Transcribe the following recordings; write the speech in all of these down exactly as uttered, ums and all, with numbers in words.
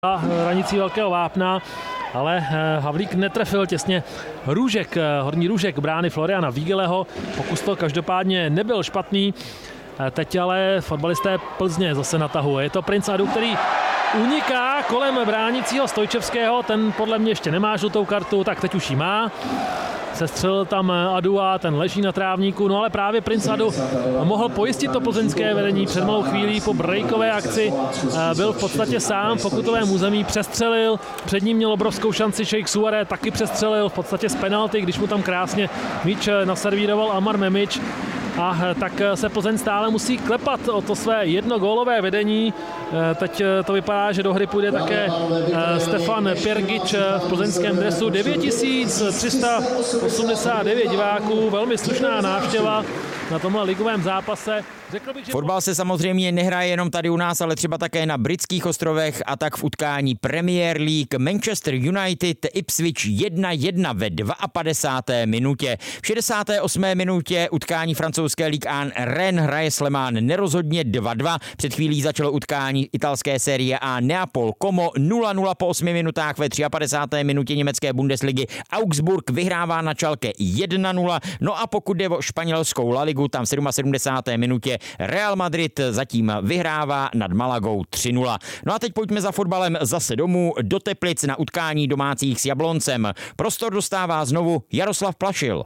hranicí Velkého Vápna, ale Havlík netrefil těsně Růžek, horní Růžek brány Floriana Vígeleho. Pokus to každopádně nebyl špatný. Teď ale fotbalisté Plzně zase na tahu. Je to Princ Adu, který uniká kolem bránícího Stojčevského. Ten podle mě ještě nemá žlutou kartu, tak teď už ji má. Sestřelil tam Adu a ten leží na trávníku, no ale právě Princ Adu mohl pojistit to plzeňské vedení před malou chvílí po breakové akci. Byl v podstatě sám v pokutovém území, přestřelil, před ním měl obrovskou šanci Sheikh Suare, taky přestřelil v podstatě z penalty, když mu tam krásně míč naservíroval Amar Memič. A tak se Plzeň stále musí klepat o to své jednogólové vedení. Teď to vypadá, že do hry půjde také Stefan Pirgič v plzeňském dresu. devět tisíc tři sta osmdesát devět diváků, velmi slušná návštěva na tomhle ligovém zápase. Bych, že... Fotbal se samozřejmě nehraje jenom tady u nás, ale třeba také na britských ostrovech, a tak v utkání Premier League Manchester United Ipswich jedna jedna ve padesáté druhé minutě. V šedesáté osmé minutě utkání francouzské Ligue jedna Rennes hraje s Le Mans nerozhodně dva dva. Před chvílí začalo utkání italské série A Neapol Como nula nula po osmi minutách. Ve padesáté třetí minutě německé Bundesligy Augsburg vyhrává na Schalke jedna nula. No a pokud jde o španělskou La Ligu, tam v sedmdesáté sedmé minutě Real Madrid zatím vyhrává nad Malagou tři nula. No a teď pojďme za fotbalem zase domů do Teplic na utkání domácích s Jabloncem. Prostor dostává znovu Jaroslav Plašil.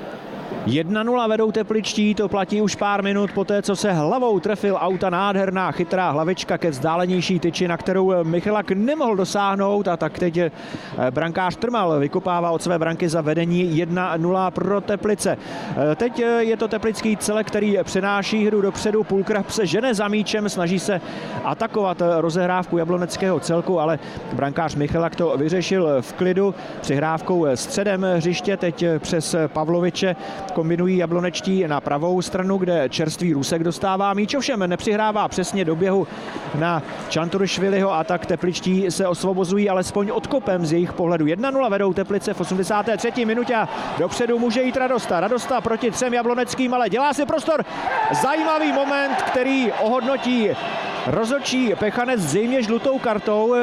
jedna nula vedou tepličtí, to platí už pár minut poté, co se hlavou trefil auta, nádherná chytrá hlavička ke vzdálenější tyči, na kterou Michalak nemohl dosáhnout, a tak teď brankář Trmal vykopává od své branky za vedení jedna nula pro Teplice. Teď je to teplický celek, který přenáší hru dopředu, Pulkrab se žene za míčem, snaží se atakovat rozehrávku jabloneckého celku, ale brankář Michalak to vyřešil v klidu přihrávkou středem hřiště, teď přes Pavloviče kombinují jablonečtí na pravou stranu, kde čerstvý Rusek dostává míč, ovšem nepřihrává přesně do běhu na Čanturšviliho, a tak tepličtí se osvobozují alespoň odkopem z jejich pohledu. jedna nula vedou Teplice v osmdesáté třetí minutě a dopředu může jít Radosta. Radosta proti třem jabloneckým, ale dělá si prostor. Zajímavý moment, který ohodnotí rozhodčí Pechanec zřejmě žlutou kartou.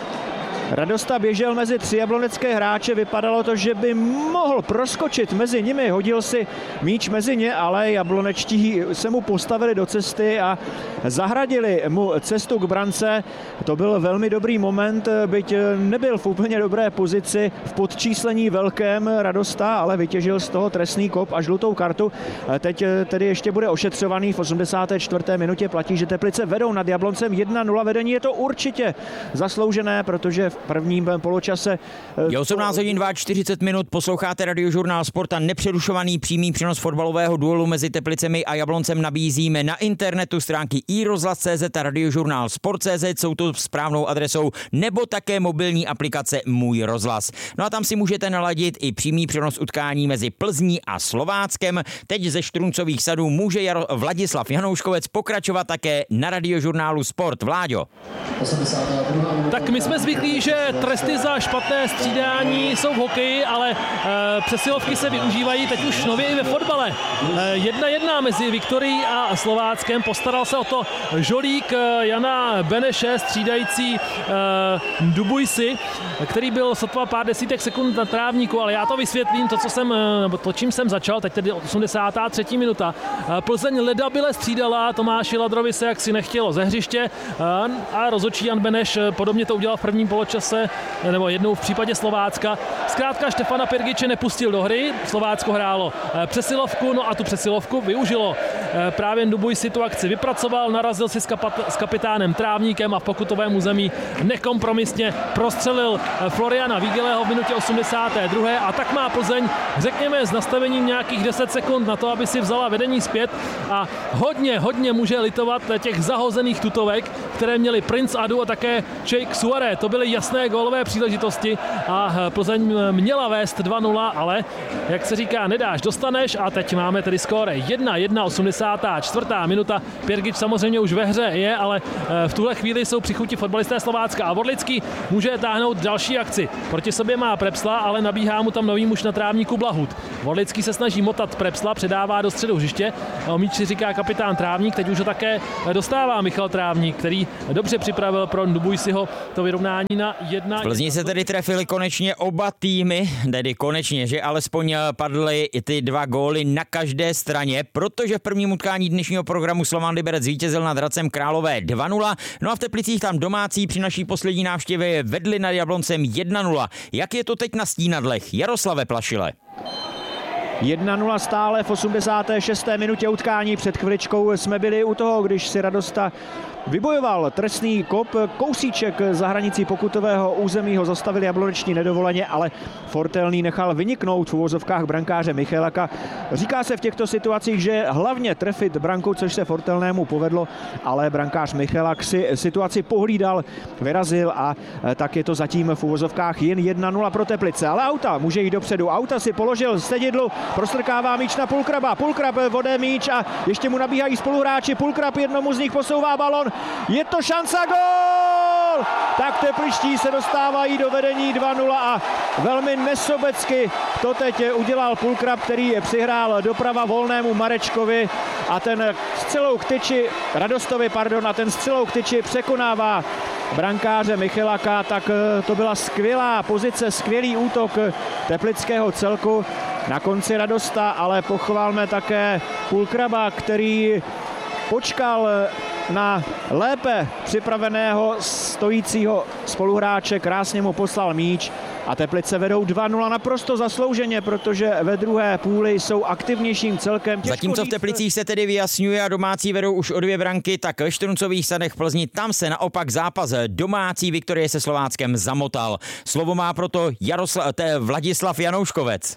Radosta běžel mezi tři jablonecké hráče, vypadalo to, že by mohl proskočit mezi nimi, hodil si míč mezi ně, ale jablonečtí se mu postavili do cesty a zahradili mu cestu k brance. To byl velmi dobrý moment, byť nebyl v úplně dobré pozici v podčíslení velkém Radosta, ale vytěžil z toho trestný kop a žlutou kartu. Teď tedy ještě bude ošetřovaný v osmdesáté čtvrté minutě. Platí, že Teplice vedou nad Jabloncem jedna nula, vedení je to určitě zasloužené, protože v prvním poločase... Je osmnáct hodin čtyřicet minut, posloucháte Radiožurnál Sport a nepřerušovaný přímý přenos fotbalového duelu mezi Teplicemi a Jabloncem nabízíme na internetu stránky i rozhlas tečka cé zet a Radiožurnál Sport tečka cé zet, jsou to správnou adresou, nebo také mobilní aplikace Můj rozhlas. No a tam si můžete naladit i přímý přenos utkání mezi Plzní a Slováckem. Teď ze Štruncových sadů může Jaro- Vladislav Janouškovec pokračovat také na Radiožurnálu Sport. Vláďo. Tak my jsme zvyklí, že tresty za špatné střídání jsou v hokeji, ale e, přesilovky se využívají teď už nově i ve fotbale. E, jedna jedna mezi Viktorií a Slováckem, postaral se o to žolík Jana Beneše, střídající e, Dubujsi, který byl sotva pár desítek sekund na trávníku, ale já to vysvětlím, to, co jsem, to čím jsem začal, teď tedy osmdesátá třetí minuta. E, Plzeň ledabyle střídala, Tomáši Ladrovi se jaksi nechtělo ze hřiště e, a rozhodčí Jan Beneš podobně to udělal v prvním poločase, nebo jednou v případě Slovácka. Zkrátka Štefana Pirgiče nepustil do hry, Slovácko hrálo přesilovku, no a tu přesilovku využilo. Právě Dubuj si tu akci vypracoval, narazil si s, kapat- s kapitánem Trávníkem a v pokutovém území nekompromisně prostřelil Floriana Vígeleho v minutě osmdesáté druhé a tak má Plzeň, řekněme, s nastavením nějakých deset sekund na to, aby si vzala vedení zpět, a hodně, hodně může litovat těch zahozených tutovek, které měli Princ Adu a také Sheikh Suare. To byly jasné gólové příležitosti a Plzeň měla vést dva nula, ale jak se říká, nedáš, dostaneš, a teď máme tedy skóre jedna jedna osmdesát. osmdesátá čtvrtá minuta. Pirgič samozřejmě už ve hře je, ale v tuhle chvíli jsou při chuti fotbalisté Slovácka a Vorlický může táhnout další akci. Proti sobě má Prepsla, ale nabíhá mu tam nový muž na trávníku Blahut. Vorlický se snaží motat Prepsla, předává do středu hřiště. O míči říká kapitán Trávník, teď už ho také dostává Michal Trávník, který dobře připravil pro Dubujsiho to vyrovnání na jedna. V Plzni se tedy trefili konečně oba týmy, tedy konečně, že alespoň padly i ty dva góly na každé straně, protože v prvním utkání dnešního programu Slovan Liberec zvítězil nad Hradcem Králové dva nula, no a v Teplicích tam domácí při naší poslední návštěvě vedli nad Jabloncem jedna nula. Jak je to teď na stínadlech? Jaroslave Plašile. jedna nula stále v osmdesáté šesté minutě utkání. Před chviličkou jsme byli u toho, když si Radosta vybojoval trestný kop, kousíček za hranicí pokutového území ho zastavili jabloneční nedovoleně, ale Fortelný nechal vyniknout v uvozovkách brankáře Michalaka. Říká se v těchto situacích, že hlavně trefit branku, což se Fortelnému povedlo, ale brankář Michalak si situaci pohlídal, vyrazil a tak je to zatím v uvozovkách jen jedna nula pro Teplice. Ale Auta může jít dopředu. Auta si položil stedidlu, prostrkává míč na Pulkraba. Pulkrab vode míč a ještě mu nabíhají spoluhráči. Pulkrab jednomu z nich posouvá balon. Je to šance, gól! Tak tepličtí se dostávají do vedení dva nula a velmi nesobecky to teď udělal Pulkrab, který přihrál doprava volnému Marečkovi a ten střelou k tyči, Radostovi, pardon, a ten střelou k tyči překonává brankáře Michalaka, tak to byla skvělá pozice, skvělý útok teplického celku. Na konci Radosta, ale pochválme také Pulkraba, který počkal na lépe připraveného stojícího spoluhráče, krásně mu poslal míč a Teplice vedou dva nula naprosto zaslouženě, protože ve druhé půli jsou aktivnějším celkem. Těžko Zatímco v Teplicích se tedy vyjasňuje a domácí vedou už o dvě branky, tak ve Štruncových Sadech Plzni tam se naopak zápas domácí Viktorie se Slováckem zamotal. Slovo má proto Jarosla, té Vladislav Janouškovec.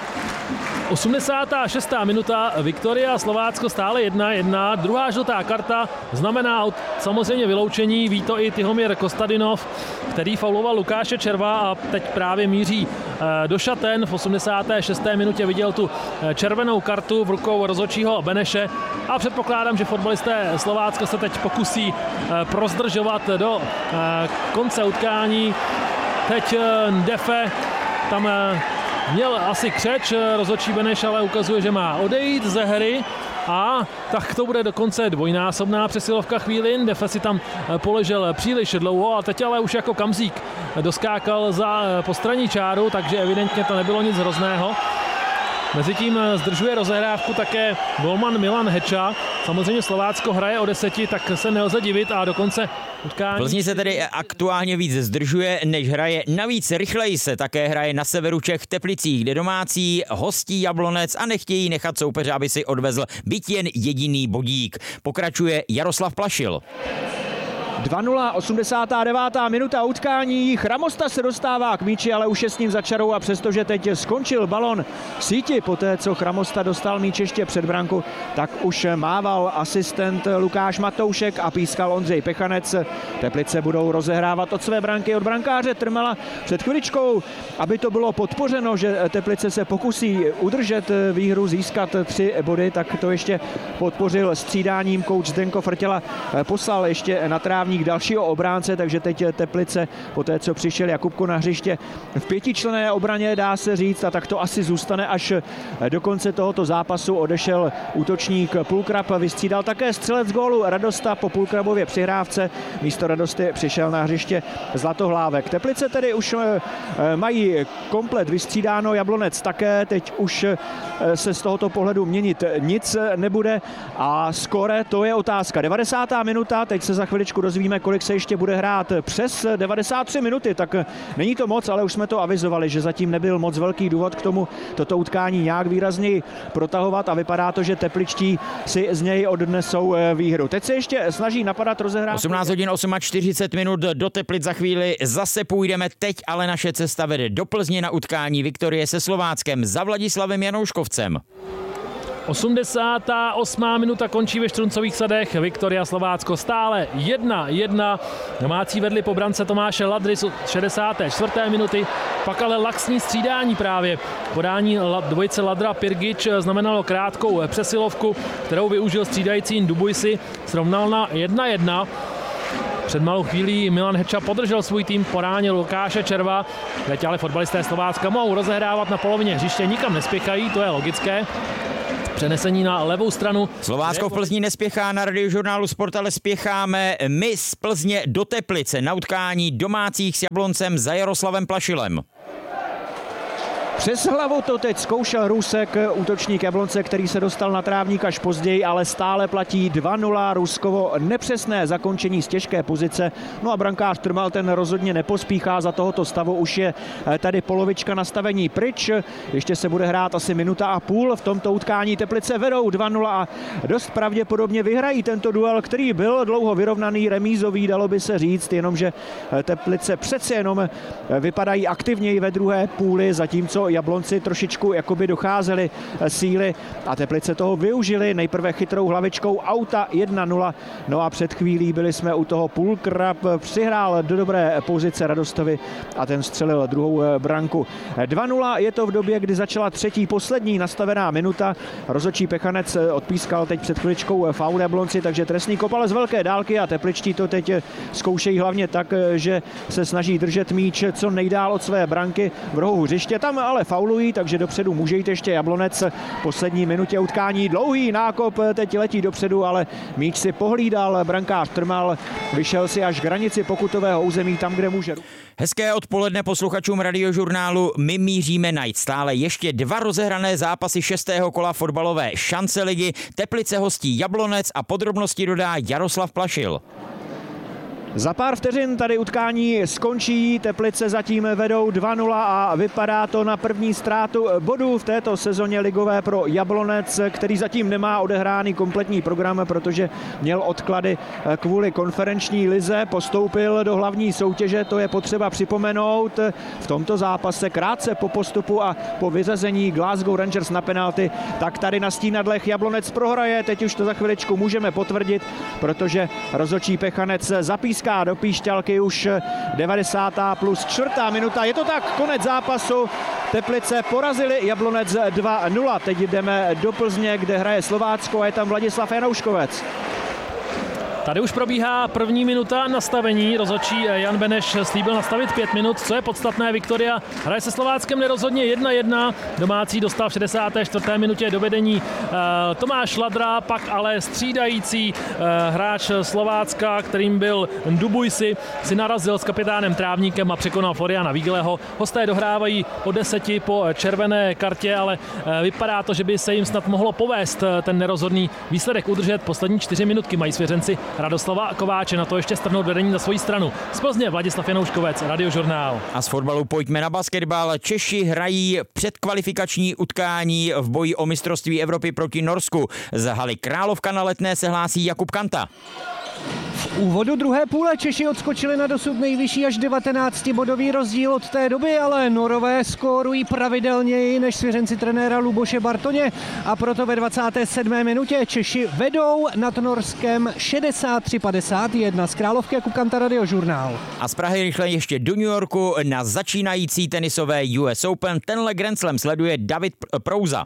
osmdesátá šestá minuta, Viktoria Slovácko stále jedna jedna, druhá žlutá karta znamená samozřejmě vyloučení, ví to i Tihomír Kostadinov, který fauloval Lukáše Červa a teď právě míří do šaten. V osmdesáté šesté minutě viděl tu červenou kartu v rukou rozhodčího Beneše a předpokládám, že fotbalisté Slovácka se teď pokusí prozdržovat do konce utkání. Teď Defe tam měl asi křeč, rozhodčí Beneš ale ukazuje, že má odejít ze hry a tak to bude dokonce dvojnásobná přesilovka chvíli. Defe si tam poležel příliš dlouho a teď ale už jako Kamzík doskákal za postranní čáru, takže evidentně to nebylo nic hrozného. Mezitím zdržuje rozehrávku také golman Milan Heča. Samozřejmě Slovácko hraje o deseti, tak se nelze divit a dokonce utkání... Plzni se tedy aktuálně víc zdržuje, než hraje. Navíc rychleji se také hraje na severu Čech v Teplicích, kde domácí hostí Jablonec a nechtějí nechat soupeře, aby si odvezl byť jen jediný bodík. Pokračuje Jaroslav Plašil. dva nula, osmdesátá devátá minuta utkání. Chramosta se dostává k míči, ale už je s ním za čarou a přestože teď skončil balon v síti, poté co Chramosta dostal míč ještě před branku, tak už mával asistent Lukáš Matoušek a pískal Ondřej Pechanec. Teplice budou rozehrávat od své branky od brankáře Trmela před chviličkou, aby to bylo podpořeno, že Teplice se pokusí udržet výhru, získat tři body, tak to ještě podpořil střídáním kouč Zdenko Frtěla. Poslal ještě na trávník dalšího obránce, takže teď Teplice, poté co přišel Jakubko na hřiště v pětičlenné obraně, dá se říct, a tak to asi zůstane až do konce tohoto zápasu. Odešel útočník Pulkrab, vystřídal také střelec gólu Radosta po Pulkrabově přihrávce. Místo Radosty přišel na hřiště Zlatohlávek. Teplice tedy už mají komplet vystřídáno, Jablonec také, teď už se z tohoto pohledu měnit nic nebude a skóre, to je otázka. devadesátá minuta, teď se za chviličku dozvíme, kolik se ještě bude hrát. Přes devadesát tři minuty, tak není to moc, ale už jsme to avizovali, že zatím nebyl moc velký důvod k tomu toto utkání nějak výrazněji protahovat a vypadá to, že tepličtí si z něj odnesou výhru. Teď se ještě snaží napadat rozehrávku. osmnáct hodin čtyřicet osm minut do Teplic za chvíli zase půjdeme, teď ale naše cesta vede do Plzně na utkání Viktorie se Slováckem za Vladislavem Janouškovcem. osmdesátá osmá minuta končí ve Štruncových sadech. Viktoria Slovácko stále jedna jedna. Domácí vedli po brance Tomáše Ladry z šedesáté čtvrté minuty. Pak ale laxní střídání právě. Podání dvojice Ladra Pirgič znamenalo krátkou přesilovku, kterou využil střídající Dubuisi. Srovnal na jedna jedna. Před malou chvílí Milan Heča podržel svůj tým, poránil Lukáše Červa. Teď ale fotbalisté Slovácka mohou rozehrávat na polovině hřiště, nikam nespěchají, to je logické. Přenesení na levou stranu. Slovácko v Plzni nespěchá, na Radiožurnálu Sport ale spěcháme my z Plzně do Teplice na utkání domácích s Jabloncem za Jaroslavem Plašilem. Přes hlavu to teď zkoušel Rusek, útočník Jablonce, který se dostal na trávník až později, ale stále platí dva nula. Ruskovo nepřesné zakončení z těžké pozice. No a brankář Trmal ten rozhodně nepospíchá, za tohoto stavu už je tady polovička nastavení pryč. Ještě se bude hrát asi minuta a půl. V tomto utkání Teplice vedou dva nula a dost pravděpodobně vyhrají tento duel, který byl dlouho vyrovnaný, remízový, dalo by se říct, jenomže Teplice přece jenom vypadají aktivněji ve druhé půli, zatímco Jablonci trošičku jakoby docházely síly a Teplice toho využili. Nejprve chytrou hlavičkou auta jedna nula. No a před chvílí byli jsme u toho. Pulkrab přihrál do dobré pozice Radostovi a ten střelil druhou branku. dva nula je to v době, kdy začala třetí poslední nastavená minuta. Rozhodčí Pechanec odpískal teď před chviličkou faul Jablonci, takže trestný kopal z velké dálky a tepličtí to teď zkoušejí hlavně tak, že se snaží držet míč co nejdál od své branky v rohu hřiště. Tam ale faulují, takže dopředu může jít ještě Jablonec. Poslední minutě utkání dlouhý nákop, teď letí dopředu, ale míč si pohlídal brankář Trmal, vyšel si až k hranici pokutového území, tam, kde může. Hezké odpoledne posluchačům Radiožurnálu. My míříme najít stále ještě dva rozehrané zápasy šestého kola fotbalové šance ligy. Teplice hostí Jablonec a podrobnosti dodá Jaroslav Plašil. Za pár vteřin tady utkání skončí, Teplice zatím vedou dva nula a vypadá to na první ztrátu bodů v této sezóně ligové pro Jablonec, který zatím nemá odehráný kompletní program, protože měl odklady kvůli konferenční lize, postoupil do hlavní soutěže, to je potřeba připomenout. V tomto zápase krátce po postupu a po vyřazení Glasgow Rangers na penalty, tak tady na stínadlech Jablonec prohraje, teď už to za chviličku můžeme potvrdit, protože rozhodčí Pechanec zapíská do píšťalky už devadesátá plus čtvrtá minuta. Je to tak, konec zápasu. Teplice porazili Jablonec dva nula. Teď jdeme do Plzně, kde hraje Slovácko a je tam Vladislav Janouškovec. Tady už probíhá první minuta nastavení. Rozhodčí Jan Beneš slíbil nastavit pět minut. Co je podstatné, Viktoria hraje se Slováckem nerozhodně jedna jedna. Domácí dostal v šedesáté čtvrté minutě do vedení e, Tomáš Ladra, pak ale střídající e, hráč Slovácka, kterým byl Dubuisi, si narazil s kapitánem Trávníkem a překonal Floriana Vígleho. Hosté dohrávají o deseti po červené kartě, ale e, vypadá to, že by se jim snad mohlo povést ten nerozhodný výsledek udržet. Poslední čtyři minutky mají svěřenci Radoslava Kováče, na to ještě strhnout vedení za svoji stranu. Z Plzně Vladislav Janouškovec, Radiožurnál. A z fotbalu pojďme na basketbal. Češi hrají předkvalifikační utkání v boji o mistrovství Evropy proti Norsku. Z haly Královka na Letné se hlásí Jakub Kanta. V úvodu druhé půle Češi odskočili na dosud nejvyšší až devatenáctibodový rozdíl od té doby, ale Norové skórují pravidelněji než svěřenci trenéra Luboše Bartoně a proto ve dvacáté sedmé minutě Češi vedou nad Norskem šedesát tři padesát jedna. Z Královky Jakub Kanta, Radiožurnál. A z Prahy rychle ještě do New Yorku na začínající tenisové U S Open. Tenhle Grand Slam sleduje David Prouza.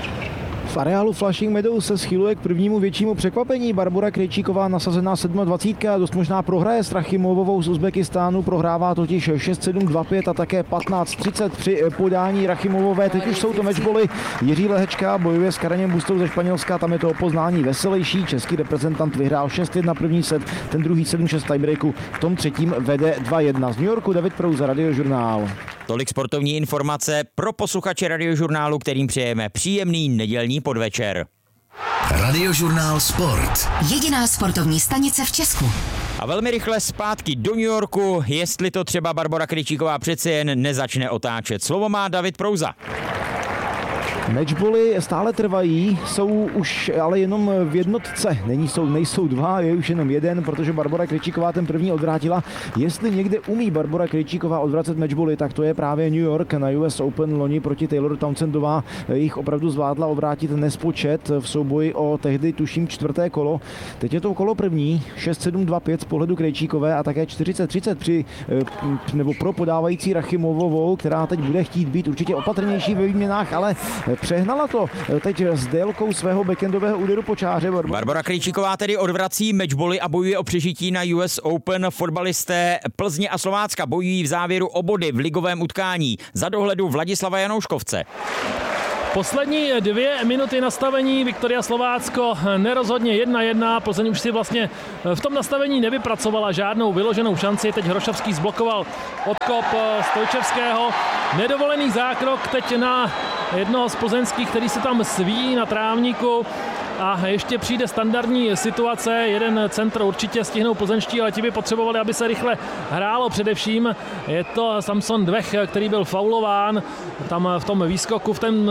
V areálu Flushing Meadows se schyluje k prvnímu většímu překvapení. Barbora Krejčíková nasazená dvacet sedm dost možná prohraje s Rachimovovou z Uzbekistánu, prohrává totiž šest sedm dva pět a také patnáct třicet při podání Rachimovové. Teď už jsou to matchboly. Jiří Lehečka bojuje s Karenem Bustou ze Španělska, tam je to opoznání veselější. Český reprezentant vyhrál šest jedna první set, ten druhý sedm šest tiebreaku, v tom třetím vede dva jedna. Z New Yorku David Prouza, Radiožurnál. Tolik sportovní informace pro posluchače Radiožurnálu, kterým přejeme příjemný nedělní podvečer. Radiožurnál Sport. Jediná sportovní stanice v Česku. A velmi rychle zpátky do New Yorku, jestli to třeba Barbora Krejčíková přece jen nezačne otáčet. Slovo má David Prouza. Matchboly stále trvají, jsou už ale jenom v jednotce, Není, jsou, nejsou dva, je už jenom jeden, protože Barbora Krejčíková ten první odvrátila. Jestli někde umí Barbora Krejčíková odvracet matchboly, tak to je právě New York na U S Open loni proti Taylor Townsendová. Jich opravdu zvládla obrátit nespočet v souboji o tehdy tuším čtvrté kolo. Teď je to kolo první, šest sedm dva pět z pohledu Krejčíkové a také čtyřicet třicet při, nebo pro podávající Rachimovovou, která teď bude chtít být určitě opatrnější ve výměnách, ale přehnala to teď s délkou svého backendového úderu po čáře. Barbora, Barbora Krejčíková tedy odvrací matchboly a bojuje o přežití na U S Open. Fotbalisté Plzně a Slovácka bojují v závěru o body v ligovém utkání za dohledu Vladislava Janouškovce. Poslední dvě minuty nastavení, Viktoria Slovácko nerozhodně jedna jedna, Plzeň už si vlastně v tom nastavení nevypracovala žádnou vyloženou šanci, teď Hrošovský zblokoval odkop Stojčevského, nedovolený zákrok teď na jednoho z plzeňských, který se tam sví na trávníku. A ještě přijde standardní situace, jeden centr určitě stihnou plzeňští, ale ti by potřebovali, aby se rychle hrálo především. Je to Samson Dvech, který byl faulován tam v tom výskoku v ten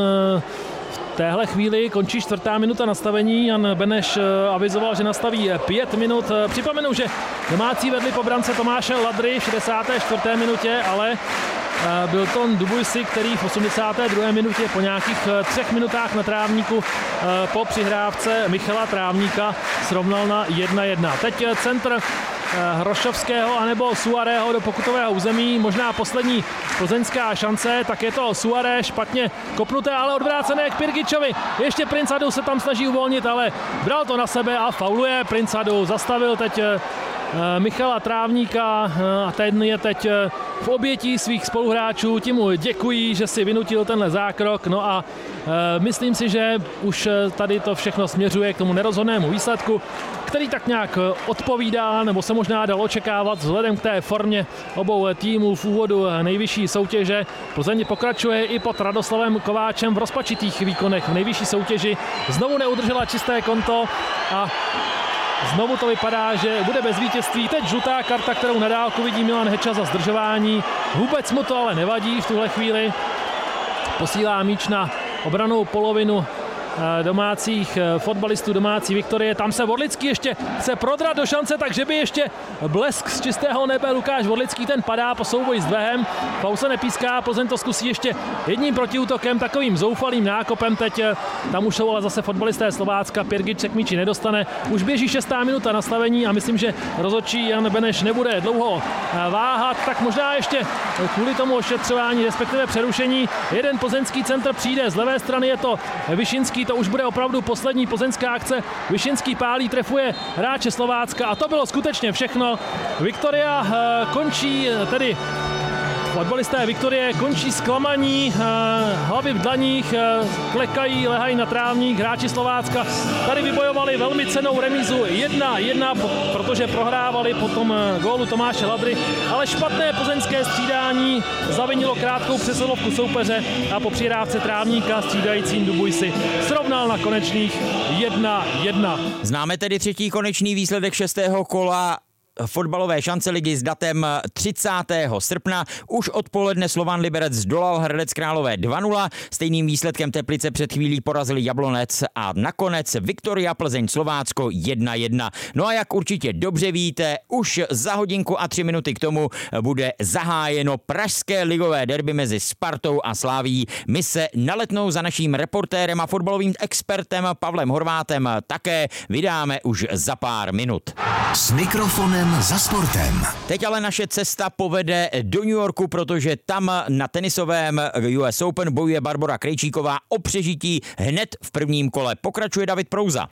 v téhle chvíli končí čtvrtá minuta nastavení. Jan Beneš avizoval, že nastaví pět minut. Připomenu, že domácí vedli po brance Tomáše Ladry v šedesáté čtvrté minutě, ale byl to Dubuisi, který v osmdesáté druhé minutě po nějakých třech minutách na trávníku po přihrávce Michala Trávníka srovnal na jedna jedna. Teď centr Hrošovského anebo Suarého do pokutového území, možná poslední plzeňská šance, tak je to Suaré, špatně kopnuté, ale odvrácené k Pirgičovi. Ještě Prince Adu se tam snaží uvolnit, ale bral to na sebe a fauluje. Prince Adu zastavil teď Michala Trávníka a ten je teď v obětí svých spoluhráčů. Ti mu děkují, že si vynutil tenhle zákrok. No a e, myslím si, že už tady to všechno směřuje k tomu nerozhodnému výsledku, který tak nějak odpovídá, nebo se možná dal očekávat vzhledem k té formě obou týmů v úvodu nejvyšší soutěže. Plzeň pokračuje i pod Radoslavem Kováčem v rozpačitých výkonech v nejvyšší soutěži. Znovu neudržela čisté konto a znovu to vypadá, že bude bez vítězství. Teď žlutá karta, kterou na dálku vidí Milan Heča za zdržování. Vůbec mu to ale nevadí v tuhle chvíli. Posílá míč na obranou polovinu domácích fotbalistů domácí Viktorie. Tam se Vodlický ještě chce prodrat do šance, takže by ještě blesk z čistého nebe. Lukáš Vodlický, ten padá po souboji s Dvehem. Pause nepíská, Plzeň to zkusí ještě jedním protiútokem, takovým zoufalým nákopem. Teď tam už jsou ale zase fotbalisté Slovácka. Pirgič se k míči nedostane. Už běží šestá minuta nastavení a myslím, že rozhodčí Jan Beneš nebude dlouho váhat. Tak možná ještě kvůli tomu ošetřování, respektive přerušení, jeden plzeňský centr přijde. Z levé strany je to Višinský. To už bude opravdu poslední plzeňská akce. Višinský pálí, trefuje hráče Slovácka a to bylo skutečně všechno. Viktoria končí, tedy fotbalisté Viktorie končí zklamaní, hlavy v dlaních, klekají, lehají na trávník. Hráči Slovácka tady vybojovali velmi cennou remízu jedna jedna, protože prohrávali po tom gólu Tomáše Ladry, ale špatné plzeňské střídání zavinilo krátkou přesilovku soupeře a po přihrávce Trávníka střídajícím Dubuisi srovnal na konečných jedna jedna. Známe tedy třetí konečný výsledek šestého kola fotbalové šance ligy s datem třicátého srpna. Už odpoledne Slovan Liberec zdolal Hradec Králové dva nula. Stejným výsledkem Teplice před chvílí porazili Jablonec a nakonec Viktoria Plzeň Slovácko jedna jedna. No a jak určitě dobře víte, už za hodinku a tři minuty k tomu bude zahájeno pražské ligové derby mezi Spartou a Slavií. My se na Letnou za naším reportérem a fotbalovým expertem Pavlem Horvátem také vydáme už za pár minut. S mikrofonem za sportem. Teď ale naše cesta povede do New Yorku, protože tam na tenisovém U S Open bojuje Barbora Krejčíková o přežití hned v prvním kole. Pokračuje David Prouza.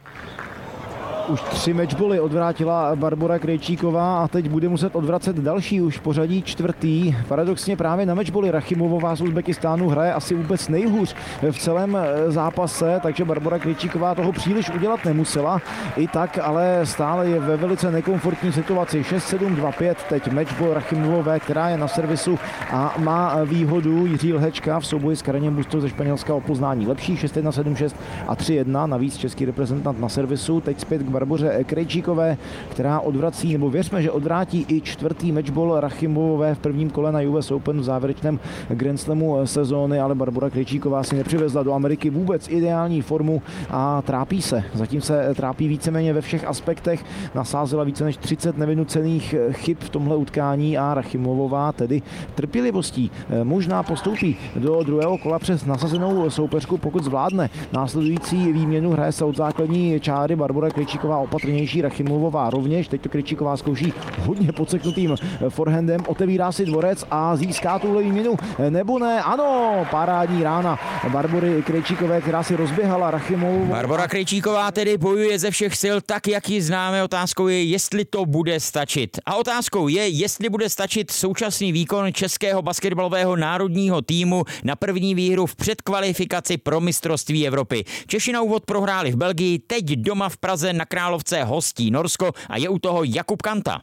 Už tři matchboly odvrátila Barbora Krejčíková a teď bude muset odvracet další, už pořadí čtvrtý. Paradoxně právě na matchboly Rachimovová z Uzbekistánu hraje asi vůbec nejhůř v celém zápase, takže Barbora Krejčíková toho příliš udělat nemusela. I tak ale stále je ve velice nekomfortní situaci. šest sedm dva pět teď matchball Rachimovové, která je na servisu a má výhodu. Jiří Lhečka v souboji s Kareněm Bustou ze Španělska o Poznání lepší, šest jedna sedm šest a tři jedna. Navíc český reprezentant na servisu. Teď zpět k Barboře Krejčíkové, která odvrací, nebo věřme, že odvrátí i čtvrtý matchball Rachimovové v prvním kole na U S Open v závěrečném Grand Slamu sezóny, ale Barbora Krejčíková si nepřivezla do Ameriky vůbec ideální formu a trápí se. Zatím se trápí víceméně ve všech aspektech. Nasázela více než třicet nevynucených chyb v tomhle utkání a Rachimovová tedy trpělivostí možná postoupí do druhého kola přes nasazenou soupeřku, pokud zvládne následující výměnu. Hraje se od základní čáry Barbora Krejčíková, opatrnější Rachimovová rovněž. Teď to Krejčíková zkouší hodně podseknutým forehandem, otevírá si dvorec a získá tuhle výměnu nebo ne. Ano, parádní rána Barbory Krejčíkové, která si rozběhala Rachimovou. Barbora Krejčíková tedy bojuje ze všech sil tak, jak ji známe. Otázkou je, jestli to bude stačit. A otázkou je, jestli bude stačit současný výkon českého basketbalového národního týmu na první výhru v předkvalifikaci pro mistrovství Evropy. Češi na úvod prohráli v Belgii, teď doma v Praze na Královce hostí Norsko a je u toho Jakub Kanta.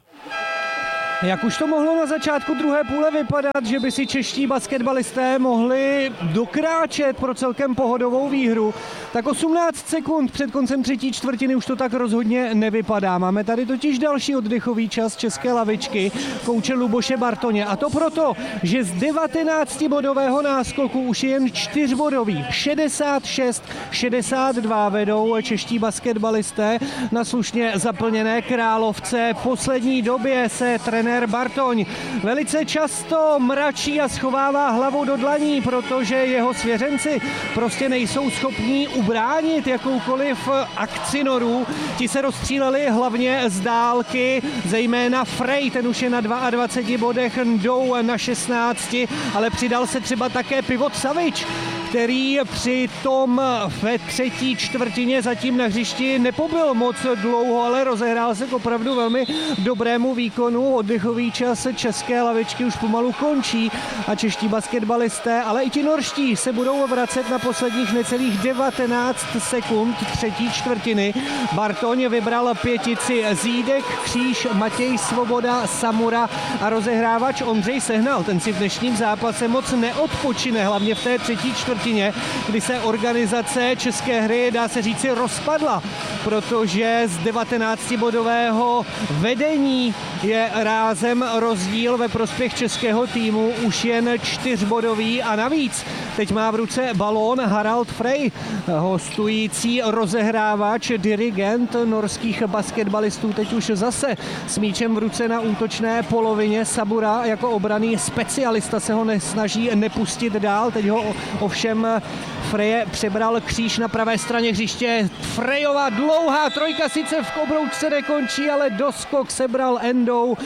Jak už to mohlo na začátku druhé půle vypadat, že by si čeští basketbalisté mohli dokráčet pro celkem pohodovou výhru, tak osmnáct sekund před koncem třetí čtvrtiny už to tak rozhodně nevypadá. Máme tady totiž další oddechový čas české lavičky kouče Luboše Bartoně, a to proto, že z devatenáctibodového náskoku už je jen čtyřbodový. šedesát šest šedesát dva vedou čeští basketbalisté na slušně zaplněné Královce. V poslední době se trenér Bartoň velice často mračí a schovává hlavu do dlaní, protože jeho svěřenci prostě nejsou schopní ubránit jakoukoliv akci Norů. Ti se rozstříleli hlavně z dálky, zejména Frey, ten už je na dvaceti dvou bodech, Ndou na šestnácti, ale přidal se třeba také pivot Savič, který při tom ve třetí čtvrtině zatím na hřišti nepobyl moc dlouho, ale rozehrál se k opravdu velmi dobrému výkonu. Oddechový čas české lavičky už pomalu končí a čeští basketbalisté, ale i ti norští se budou vracet na posledních necelých devatenáct sekund třetí čtvrtiny. Bartoň vybral pětici Zídek, Kříž, Matěj Svoboda, Samura a rozehrávač Ondřej Sehnal. Ten si v dnešním zápase moc neodpočine, hlavně v té třetí čtvrtině, kdy se organizace české hry, dá se říci, rozpadla, protože z devatenáctibodového vedení je rázem rozdíl ve prospěch českého týmu už jen čtyřbodový a navíc teď má v ruce balón Harald Frey, hostující rozehrávač, dirigent norských basketbalistů, teď už zase s míčem v ruce na útočné polovině. Sabura jako obranný specialista se ho nesnaží nepustit dál, teď ho ovšem Freje přebral Kříž na pravé straně hřiště. Frejová dlouhá trojka sice v obroučce nekončí, ale doskok sebral Endou.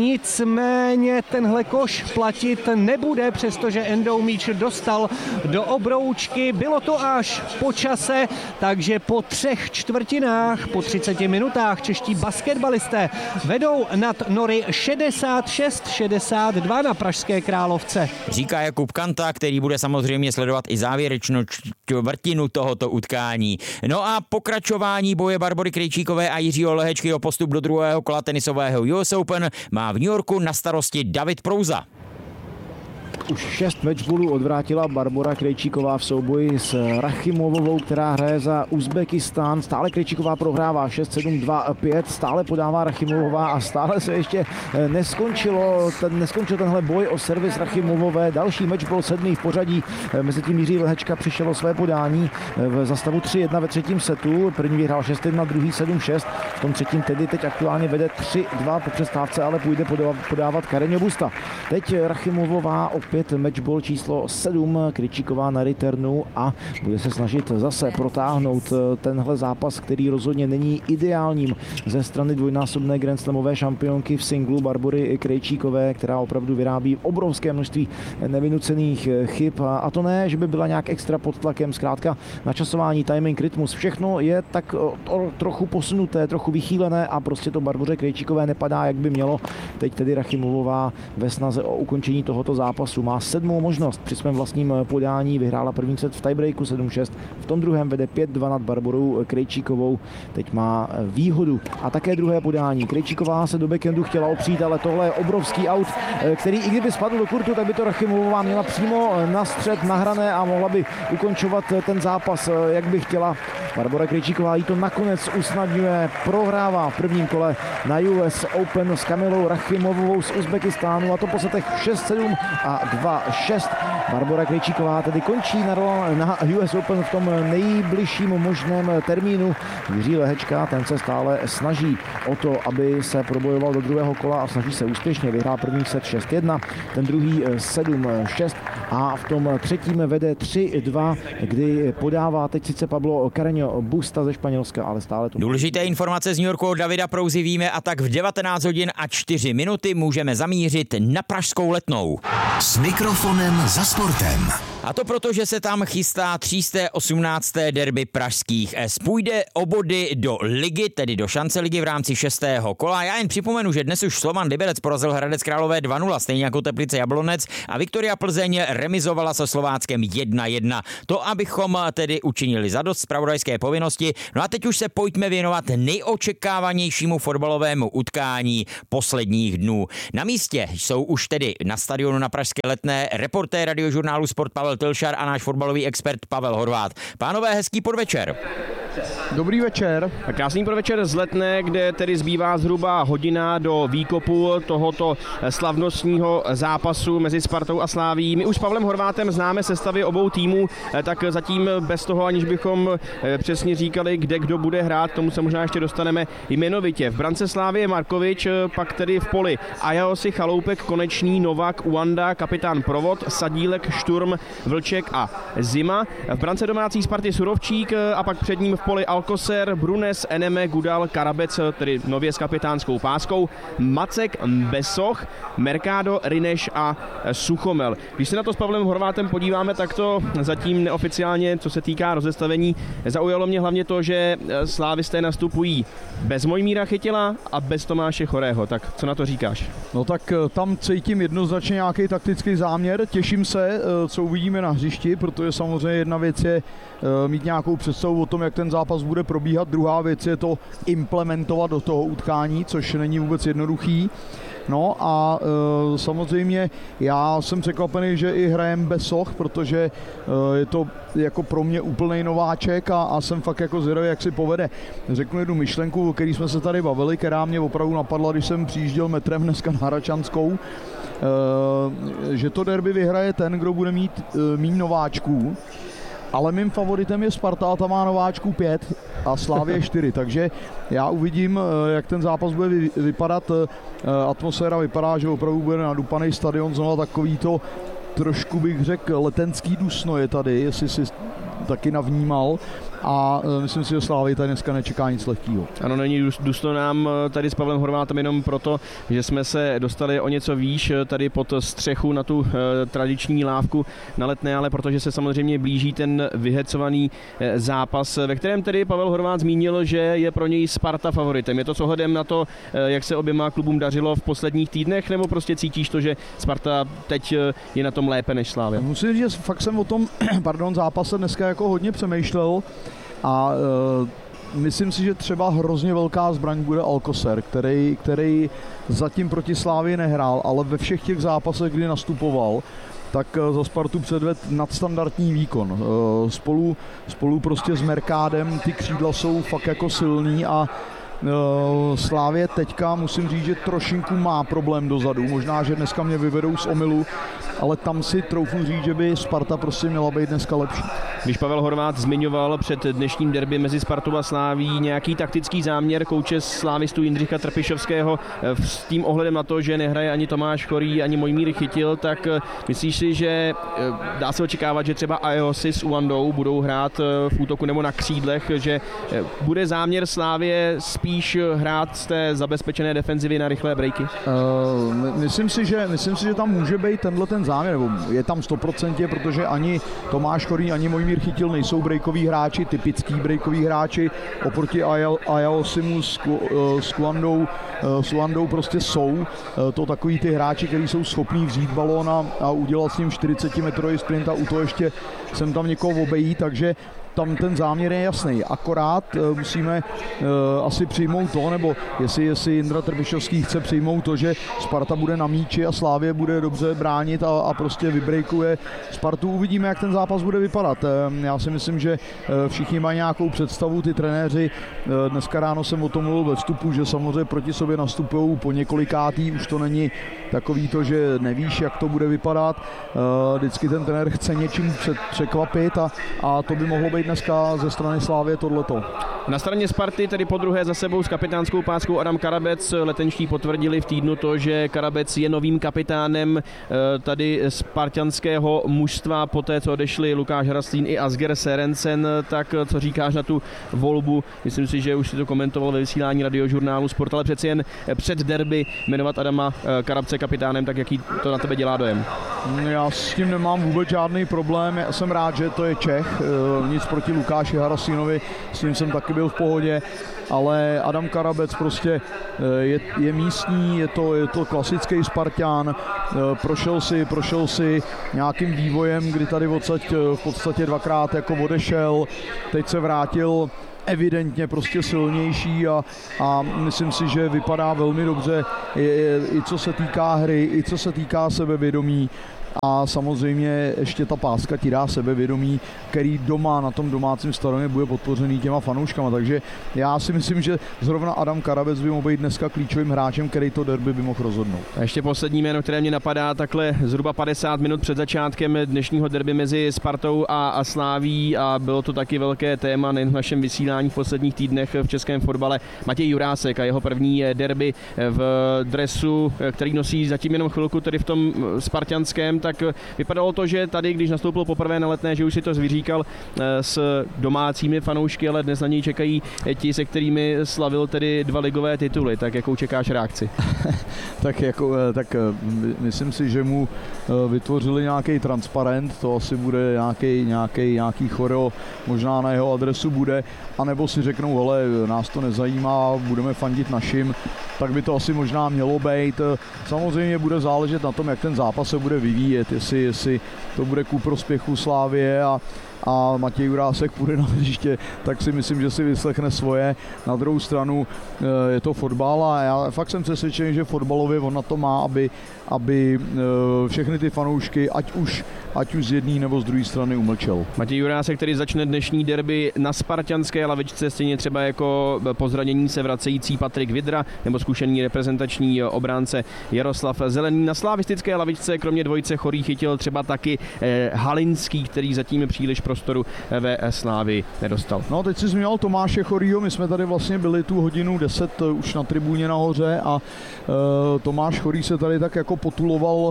Nicméně tenhle koš platit nebude, přestože Endou míč dostal do obroučky. Bylo to až po čase, takže po třech čtvrtinách, po třiceti minutách čeští basketbalisté vedou nad Nory šedesát šest šedesát dva na pražské Královce. Říká Jakub Kanta, který bude samozřejmě sledovat i závěrečnou čtvrtinu tohoto utkání. No a pokračování boje Barbory Krejčíkové a Jiřího Lehečky o postup do druhého kola tenisového U S Open má v New Yorku na starosti David Prouza. Už šest matchballů odvrátila Barbora Krejčíková v souboji s Rachimovovou, která hraje za Uzbekistán. Stále Krejčíková prohrává šest sedm dva pět, stále podává Rachimovová a stále se ještě neskončilo, ten, neskončil tenhle boj o servis Rachimovové. Další matchball, sedmý v pořadí. Mezitím Jiří Lehečka přišel o své podání v zastavu tři jedna ve třetím setu. První vyhrál šest jedna, druhý sedm šest. V tom třetím tedy teď aktuálně vede tři dva po přestávce, ale půjde podávat, podávat Kareně Busta. Teď Rachimovová opět matchball číslo sedm, Krejčíková na returnu a bude se snažit zase protáhnout tenhle zápas, který rozhodně není ideálním ze strany dvojnásobné grandslamové šampionky v singlu Barbory Krejčíkové, která opravdu vyrábí obrovské množství nevynucených chyb, a to ne, že by byla nějak extra pod tlakem, zkrátka načasování, timing, rytmus, všechno je tak trochu posunuté, trochu vychýlené a prostě to Barboře Krejčíkové nepadá, jak by mělo. Teď tedy Rachimovová ve snaze o ukončení tohoto zápasu má sedmou možnost. Při svém vlastním podání vyhrála první set v tiebreaku sedm šest. V tom druhém vede pět dva nad Barborou Krejčíkovou. Teď má výhodu. A také druhé podání. Krejčíková se do backhandu chtěla opřít, ale tohle je obrovský aut, který i kdyby spadl do kurtu, tak by to Rachimovová měla přímo na střed nahrané a mohla by ukončovat ten zápas, jak by chtěla. Barbora Krejčíková jí to nakonec usnadňuje, prohrává v prvním kole na U S Open s Kamilou Rachimovovou z Uzbekistánu, a to po setech šest sedm a dva šest. Barbora Krejčíková tedy končí na, na U S Open v tom nejbližším možném termínu. Jiří Lehečka, ten se stále snaží o to, aby se probojoval do druhého kola a snaží se úspěšně. Vyhrál první set šest jedna, ten druhý sedm šest a v tom třetím vede tři dva, kdy podává teď sice Pablo Carreño Busta ze Španělska, ale stále to... Důležité informace z New Yorku od Davida Prouzy víme, a tak v devatenáct hodin a čtyři minuty můžeme zamířit na pražskou Letnou. S mikrofonem za sportem. A to proto, že se tam chystá třísté osmnácté derby pražských S. Půjde o body do ligy, tedy do šance ligy v rámci šestého kola. Já jen připomenu, že dnes už Slovan Liberec porazil Hradec Králové dva nula, stejně jako Teplice Jablonec, a Viktoria Plzeň remizovala se Slováckem jedna jedna. To, abychom tedy učinili zadost zpravodajské povinnosti. No a teď už se pojďme věnovat nejočekávanějšímu fotbalovému utkání posledních dnů. Na místě jsou už tedy na stadionu na pražské Letné reportér radiožurnálu Sport Pavel Tilšar a náš fotbalový expert Pavel Horváth. Pánové, hezký podvečer. Dobrý večer. Krásný podvečer z Letné, kde tedy zbývá zhruba hodina do výkopu tohoto slavnostního zápasu mezi Spartou a Slavií. My už s Pavlem Horvátem známe sestavy obou týmů, tak zatím bez toho, aniž bychom přesně říkali, kde kdo bude hrát, tomu se možná ještě dostaneme jmenovitě. V brance Slávie Markovič, pak tedy v poli Ajaosi, Chaloupek, Konečný, Novak, Uanda, kapitán Provod, Sadílek, Šturm, Vlček a Zima. V brance domácí Sparty Surovčík a pak před ním v poli Alcocer, Brunes, Eneme, Gudal, Karabec, tedy nově s kapitánskou páskou, Macek, Besoch, Mercado, Rineš a Suchomel. Když se na to s Pavlem Horvátem podíváme, tak to zatím neoficiálně, co se týká rozestavení, zaujalo mě hlavně to, že slávisté nastupují bez Mojmíra Chytila a bez Tomáše Chorého. Tak co na to říkáš? No tak tam cítím jednoznačně nějaký taktický záměr. Těším se, co uvidíme na hřišti, protože samozřejmě jedna věc je mít nějakou představu o tom, jak ten zápas bude probíhat. Druhá věc je to implementovat do toho utkání, což není vůbec jednoduchý. No a e, samozřejmě já jsem překvapený, že i hrajem Besoch, protože e, je to jako pro mě úplnej nováček a, a jsem fakt jako zvědavý, jak si povede. Řeknu jednu myšlenku, o který jsme se tady bavili, která mě opravdu napadla, když jsem přijížděl metrem dneska na Hračanskou, e, že to derby vyhraje ten, kdo bude mít e, míň nováčků. Ale mým favoritem je Sparta, ta má nováčků pět a Slavie čtyři, takže já uvidím, jak ten zápas bude vypadat. Atmosféra vypadá, že opravdu bude nadupaný stadion, znovu takový to trošku bych řekl letenský dusno je tady, jestli si taky navnímal. A myslím si, že Slávy tady dneska nečeká nic lehkýho. Ano, není dusno nám tady s Pavlem Horvátem jenom proto, že jsme se dostali o něco výš tady pod střechu na tu eh, tradiční lávku na Letné, ale protože se samozřejmě blíží ten vyhecovaný eh, zápas, ve kterém tedy Pavel Horvát zmínil, že je pro něj Sparta favoritem. Je to s ohledem na to, eh, jak se oběma klubům dařilo v posledních týdnech, nebo prostě cítíš to, že Sparta teď eh, je na tom lépe než Slavia? Musím říct, že fakt jsem o tom pardon, zápase dneska jako hodně přemýšlel. A e, myslím si, že třeba hrozně velká zbraň bude Alcocer, který, který zatím proti Slávii nehrál, ale ve všech těch zápasech, kdy nastupoval, tak za Spartu předvedl nadstandardní výkon. E, spolu, spolu prostě s Mercádem ty křídla jsou fakt jako silný a Slávie teďka musím říct, že trošinku má problém dozadu. Možná, že dneska mě vyvedou z omylu, ale tam si troufnu říct, že by Sparta prostě měla být dneska lepší. Když Pavel Horváth zmiňoval před dnešním derby mezi Spartou a Sláví nějaký taktický záměr kouče slávistů Jindřicha Trpišovského s tím ohledem na to, že nehraje ani Tomáš Chorý, ani Mojmír Chytil, tak myslíš si, že dá se očekávat, že třeba Ajaosi s Uandou budou hrát v útoku nebo na křídlech, že bude záměr Slávie spíš hrát z té zabezpečené defenzivy na rychlé breaky? Uh, myslím si, že, myslím si, že tam může být tenhle ten záměr, nebo je tam sto procent, protože ani Tomáš Chorý, ani Mojmír Chytil nejsou breakoví hráči, typický breakoví hráči, oproti Ayalosimu s, s Kuandou, s Luandou prostě jsou to takový ty hráči, kteří jsou schopní vzít balón a, a udělat s ním čtyřicetimetrový sprint a u toho ještě jsem tam někoho obejít, takže tam ten záměr je jasný, akorát uh, musíme uh, asi přijmout to, nebo jestli, jestli Jindra Trpišovský chce přijmout to, že Sparta bude na míči a Slavie bude dobře bránit a, a prostě vybrejkuje Spartu. Uvidíme, jak ten zápas bude vypadat. Uh, já si myslím, že uh, všichni mají nějakou představu, ty trenéři. Uh, dneska ráno jsem o tom mluvil ve vstupu, že samozřejmě proti sobě nastupují po několikátý, už to není takový to, že nevíš, jak to bude vypadat. Uh, vždycky ten trenér chce něčím před, překvapit a, a to by mohlo být dneska ze strany Slávie tohleto. Na straně Sparty tedy po druhé za sebou s kapitánskou páskou Adam Karabec. Letenští potvrdili v týdnu to, že Karabec je novým kapitánem tady spartanského mužstva poté, co odešli Lukáš Hrastlín i Asger Serencen. Tak co říkáš na tu volbu? Myslím si, že už si to komentoval ve vysílání radiožurnálu Sport, ale přeci jen před derby jmenovat Adama Karabce kapitánem, tak jaký to na tebe dělá dojem? Já s tím nemám vůbec žádný problém, já jsem rád, že to je Čech, nic proti Lukáši Hrastlínovi, s tím jsem taky byl v pohodě, ale Adam Karabec prostě je, je místní, je to, je to klasický Sparťan, prošel si, prošel si nějakým vývojem, kdy tady odsaď v podstatě dvakrát jako odešel, teď se vrátil evidentně prostě silnější a, a myslím si, že vypadá velmi dobře i, i co se týká hry, i co se týká sebevědomí. A samozřejmě ještě ta páska ti dá sebevědomí, který doma na tom domácím stadioně bude podpořený těma fanouškama. Takže já si myslím, že zrovna Adam Karabec by mohl být dneska klíčovým hráčem, který to derby by mohl rozhodnout. A ještě poslední jméno, které mě napadá, takhle zhruba padesát minut před začátkem dnešního derby mezi Spartou a, a Slaví, a bylo to taky velké téma nejen v našem vysílání v posledních týdnech v českém fotbale. Matěj Jurásek a jeho první derby v dresu, který nosí zatím jenom chvilku, tedy v tom spartanském, tak vypadalo to, že tady, když nastoupil poprvé na Letné, že už si to zvyříkal s domácími fanoušky, ale dnes na něj čekají ti, se kterými slavil tedy dva ligové tituly. Tak jakou čekáš reakci? tak, jako, tak myslím si, že mu vytvořili nějaký transparent, to asi bude nějaký, nějaký, nějaký choreo, možná na jeho adresu bude, anebo si řeknou, hele, nás to nezajímá, budeme fandit našim, tak by to asi možná mělo být. Samozřejmě bude záležet na tom, jak ten zápas se bude vyvíjet, jestli, jestli to bude ku prospěchu Slávie a a Matěj Jurásek půjde na hřiště, tak si myslím, že si vyslechne svoje. Na druhou stranu je to fotbal a já fakt jsem přesvědčený, že fotbalově on na to má, aby, aby všechny ty fanoušky, ať už, ať už z jedné nebo z druhé strany, umlčel. Matěj Jurásek, který začne dnešní derby na spartanské lavičce, stejně třeba jako po zranění se vracející Patrik Vidra nebo zkušený reprezentační obránce Jaroslav Zelený. Na slavistické lavičce kromě dvojice Chorý Chytil třeba taky eh, Halinský, který zatím příliš prostoru ve Slávii nedostal. No, teď si zmiňoval Tomáše Chorýho, my jsme tady vlastně byli tu hodinu deset už na tribuně nahoře a e, Tomáš Chorý se tady tak jako potuloval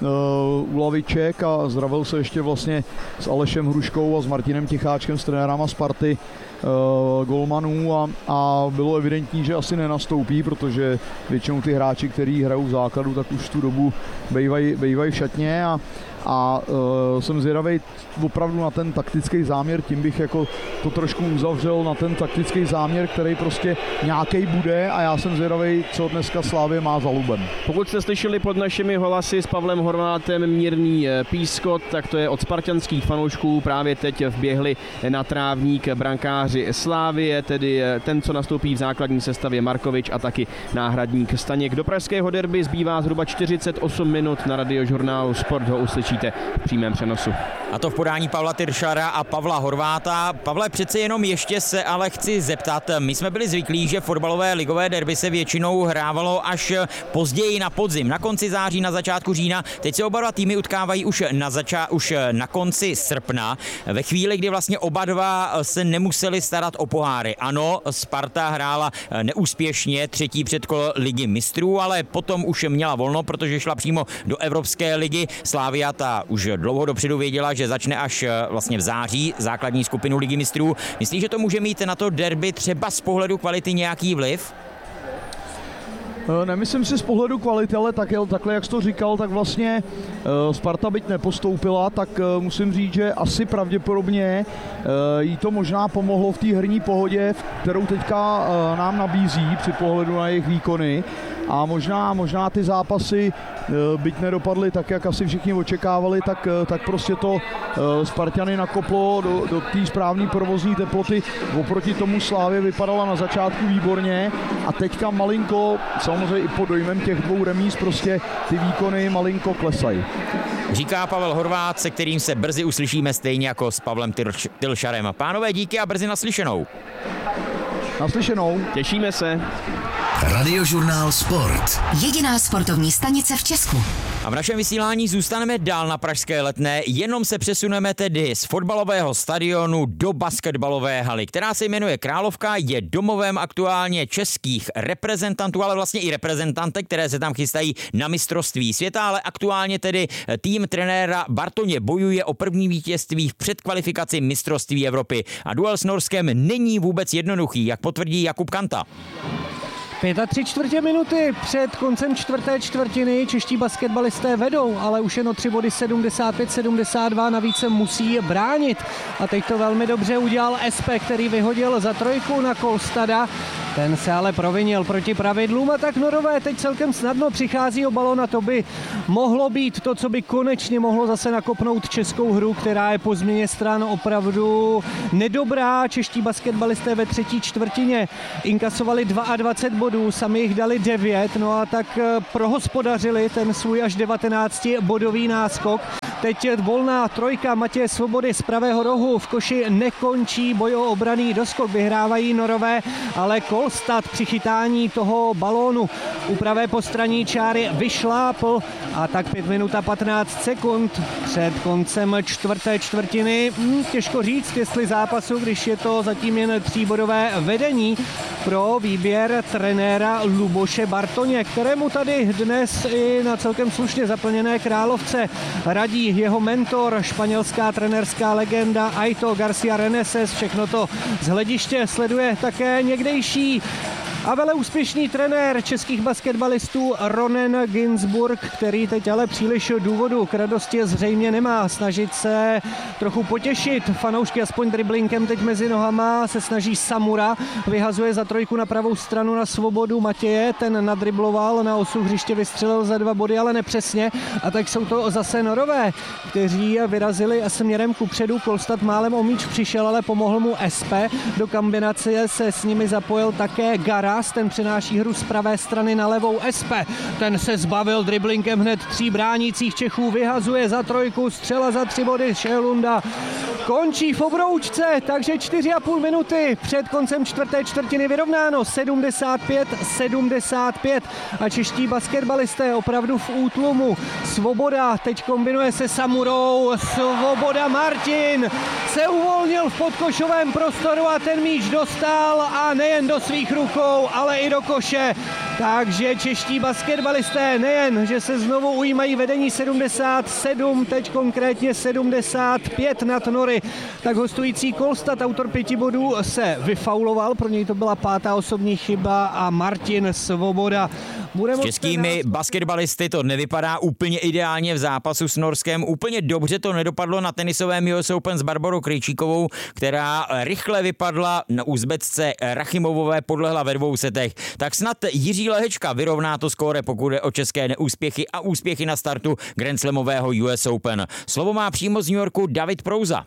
Uh, u laviček a zdravil se ještě vlastně s Alešem Hruškou a s Martinem Ticháčkem, s trenérama Sparty, uh, golmanů a, a bylo evidentní, že asi nenastoupí, protože většinou ty hráči, kteří hrajou v základu, tak už tu dobu bejvají, bejvají v šatně a, a uh, jsem zvědavej opravdu na ten taktický záměr, tím bych jako to trošku uzavřel na ten taktický záměr, který prostě nějaký bude a já jsem zvědavej, co dneska Slávie má za lubem. Pokud jste slyšeli pod našimi hlasy s Pavlem Horvátem mírný pískot, tak to je od spartanských fanoušků. Právě teď vběhli na trávník brankáři Slávie, tedy ten, co nastoupí v základní sestavě Markovič a taky náhradník Staněk. Do pražského derby zbývá zhruba čtyřicet osm minut, na radiožurnálu Sport ho uslyšíte v přímém přenosu. A to v podání Pavla Tyršara a Pavla Horváta. Pavle, přece jenom ještě se ale chci zeptat, my jsme byli zvyklí, že fotbalové ligové derby se většinou hrávalo až později na podzim, na konci září, na začátku října. Teď se oba dva týmy utkávají už na, zača- už na konci srpna, ve chvíli, kdy vlastně oba dva se nemuseli starat o poháry. Ano, Sparta hrála neúspěšně třetí předkolo ligy mistrů, ale potom už měla volno, protože šla přímo do Evropské ligy. Slavia ta už dlouho dopředu věděla, že začne až vlastně v září základní skupinu ligy mistrů. Myslíš, že to může mít na to derby třeba z pohledu kvality nějaký vliv? Nemyslím si z pohledu kvality, ale tak, takhle, jak jsi to říkal, tak vlastně Sparta byť nepostoupila, tak musím říct, že asi pravděpodobně jí to možná pomohlo v té herní pohodě, kterou teďka nám nabízí při pohledu na jejich výkony. A možná, možná ty zápasy, byť nedopadly tak, jak asi všichni očekávali, tak, tak prostě to Spartany nakoplo do, do té správné provozní teploty. Oproti tomu Slávě vypadala na začátku výborně a teďka malinko, samozřejmě i pod dojmem těch dvou remíz, prostě ty výkony malinko klesají. Říká Pavel Horváth, se kterým se brzy uslyšíme stejně jako s Pavlem Tylšarem. Pánové, díky a brzy naslyšenou. Naslyšenou. Těšíme se. Radiožurnál Sport. Jediná sportovní stanice v Česku. A v našem vysílání zůstaneme dál na pražské Letné, jenom se přesuneme tedy z fotbalového stadionu do basketbalové haly, která se jmenuje Královka, je domovem aktuálně českých reprezentantů, ale vlastně i reprezentantek, které se tam chystají na mistrovství světa, ale aktuálně tedy tým trenéra Bartoně bojuje o první vítězství v předkvalifikaci mistrovství Evropy. A duel s Norskem není vůbec jednoduchý, jak potvrdí Jakub Kanta. Pět a tři čtvrtě minuty před koncem čtvrté čtvrtiny čeští basketbalisté vedou, ale už jen o tři body sedmdesát pět sedmdesát dva navíc se musí bránit. A teď to velmi dobře udělal Espe, který vyhodil za trojku na Kolstada. Ten se ale provinil proti pravidlům a tak Norové teď celkem snadno přichází o balon a to by mohlo být to, co by konečně mohlo zase nakopnout českou hru, která je po změně stran opravdu nedobrá. Čeští basketbalisté ve třetí čtvrtině inkasovali dvacet dva bodů, sami jich dali devět, no a tak prohospodařili ten svůj až devatenáctibodový náskok. Teď volná trojka Matěje Svobody z pravého rohu v koši nekončí, boj o obranný doskok vyhrávají Norové, ale Kolstad při chytání toho balónu u pravé postraní čáry vyšlápl a tak pět minut a patnáct sekund před koncem čtvrté čtvrtiny. Hm, těžko říct, jestli zápasu, když je to zatím jen tříbodové vedení pro výběr trenéra Luboše Bartoně, kterému tady dnes i na celkem slušně zaplněné Královce radí jeho mentor, španělská trenérská legenda Aito Garcia Reneses. Všechno to z hlediště sleduje také někdejší a vele úspěšný trenér českých basketbalistů Ronen Ginsburg, který teď ale příliš důvodu k radosti zřejmě nemá. Snažit se trochu potěšit fanoušky aspoň driblinkem teď mezi nohama se snaží Samura, vyhazuje za trojku na pravou stranu na Svobodu Matěje, ten nadribloval, na osu hřiště vystřelil za dva body, ale nepřesně a tak jsou to zase Norové, kteří vyrazili směrem kupředu. Kolstad málem o míč přišel, ale pomohl mu Espe, do kombinace se s nimi zapojil také Gara, ten přenáší hru z pravé strany na levou. Espe, ten se zbavil driblinkem hned tří bránících Čechů, vyhazuje za trojku, střela za tři body Šelunda. Končí v obroučce, takže čtyři a půl minuty před koncem čtvrté čtvrtiny vyrovnáno sedmdesát pět sedmdesát pět a čeští basketbalisté opravdu v útlumu. Svoboda teď kombinuje se Samurou, Svoboda Martin se uvolnil v podkošovém prostoru a ten míč dostal a nejen do svých rukou, ale i do koše. Takže čeští basketbalisté nejen, že se znovu ujímají vedení sedmdesát sedm, teď konkrétně sedmdesát pět nad Nory, tak hostující Kolstad, autor pěti bodů, se vyfauloval, pro něj to byla pátá osobní chyba a Martin Svoboda. S českými basketbalisty to nevypadá úplně ideálně v zápasu s Norskem. Úplně dobře to nedopadlo na tenisovém U S Open s Barborou Krejčíkovou, která rychle vypadla na Uzbecce Rachimovové, podlehla ve dvou setech. Tak snad Jiří Lehečka vyrovná to skóre, pokud jde o české neúspěchy a úspěchy na startu Grand Slamového U S Open. Slovo má přímo z New Yorku David Prouza.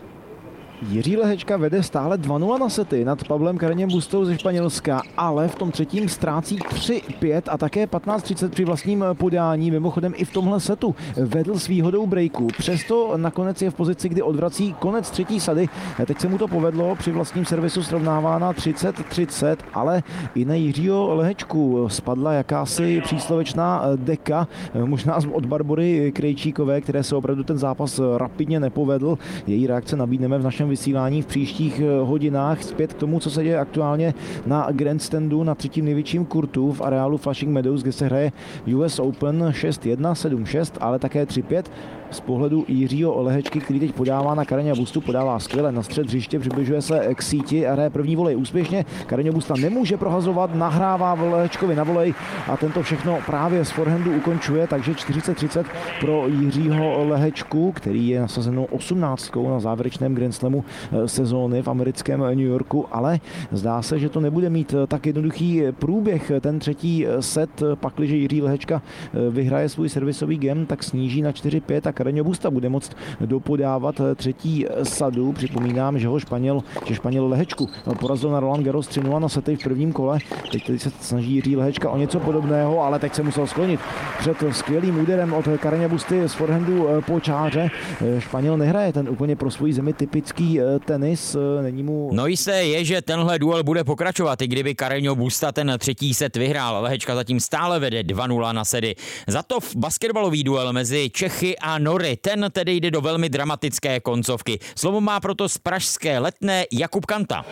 Jiří Lehečka vede stále dva nula na sety nad Pavlem Kareněm Bustou ze Španělska, ale v tom třetím ztrácí tři pět a také patnáct třicet při vlastním podání. Mimochodem i v tomhle setu vedl s výhodou breaku. Přesto nakonec je v pozici, kdy odvrací konec třetí sady. Teď se mu to povedlo, při vlastním servisu srovnává na třicet třicet, ale i na Jiřího Lehečku spadla jakási příslovečná deka, možná od Barbory Krejčíkové, které se opravdu ten zápas rapidně nepovedl. Její reakce nabídneme v našem vysílání v příštích hodinách. Zpět k tomu, co se děje aktuálně na grandstandu na třetím největším kurtu v areálu Flushing Meadows, kde se hraje U S Open šest jedna, sedm šest, ale také tři pět. z pohledu Jiřího Lehečky, který teď podává na Kareňa Bustu, podává skvěle na střed hřiště, přibližuje se k síti a hraje první volej úspěšně. Kareňa Busta nemůže prohazovat, nahrává Lehečkovi na volej a tento všechno právě z forehandu ukončuje, takže čtyřicet třicet pro Jiřího Lehečku, který je nasazenou osmnáctkou na závěrečném Grand Slamu sezóny v americkém New Yorku, ale zdá se, že to nebude mít tak jednoduchý průběh. Ten třetí set, pakliže Jiří Lehečka vyhraje svůj servisový game, tak sníží na čtyři pět a Kareňo Busta bude moct dopodávat třetí sadu. Připomínám, že ho Španěl, že Španěl Lehečku porazil na Roland Garros tři nula na sety v prvním kole. Teď tedy se snaží Jiří Lehečka o něco podobného, ale teď se musel sklonit před skvělým úderem od Kareňa Busty z forehandu po čáře. Španěl nehraje ten úplně pro svou zemi typický tenis, není mu... No jisté je, že tenhle duel bude pokračovat, i kdyby Kareňo Busta ten třetí set vyhrál. Lehečka zatím stále vede dva nula na sedy. Za to v basketbalový duel mezi Čechy a Nory, ten tedy jde do velmi dramatické koncovky. Slovo má proto z pražské Letné Jakub Kanta.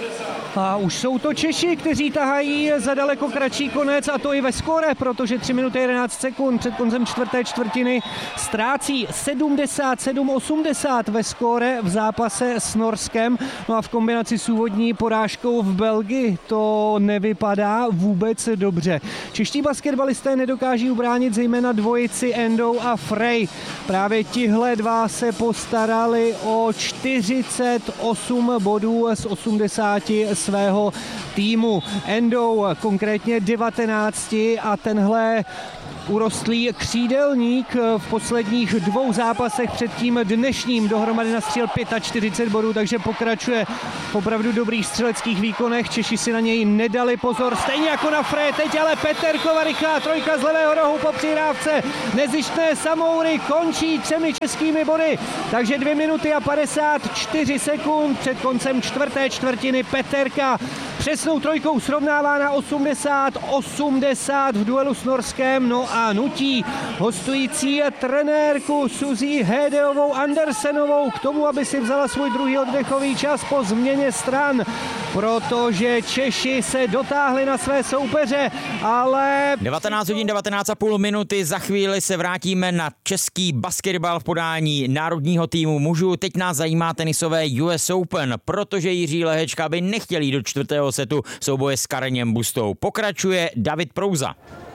A už jsou to Češi, kteří tahají za daleko kratší konec, a to i ve skóre, protože tři minuty jedenáct sekund před koncem čtvrté čtvrtiny ztrácí sedmdesát sedm osmdesát ve skóre v zápase s Norskem. No a v kombinaci s úvodní porážkou v Belgii to nevypadá vůbec dobře. Čeští basketbalisté nedokáží ubránit zejména dvojici Endo a Frey. Právě tihle dva se postarali o čtyřicet osm bodů z osmdesáti svého týmu. Endo konkrétně devatenáct a tenhle urostlý křídelník v posledních dvou zápasech před tím dnešním dohromady nastřelil čtyřicet pět bodů, takže pokračuje v opravdu dobrých střeleckých výkonech. Češi si na něj nedali pozor, stejně jako na Frey. Teď ale Peterkova rychlá trojka z levého rohu po přihrávce. Nezištné samoury končí třemi českými body, takže dvě minuty a padesát čtyři sekund před koncem čtvrté čtvrtiny. Peterka přesnou trojkou srovnává na osmdesát osmdesát v duelu s Norskem, no a nutí hostující trenérku Suzy Hedeovou Andersenovou k tomu, aby si vzala svůj druhý oddechový čas po změně stran, protože Češi se dotáhli na své soupeře, ale... devatenáct hodin devatenáct a půl minuty, za chvíli se vrátíme na český basketbal v podání národního týmu mužů. Teď nás zajímá tenisové U S Open, protože Jiří Lehečka by nechtěl jít do čtvrtého setu souboje s Kareněm Bustou. Pokračuje David Prouza.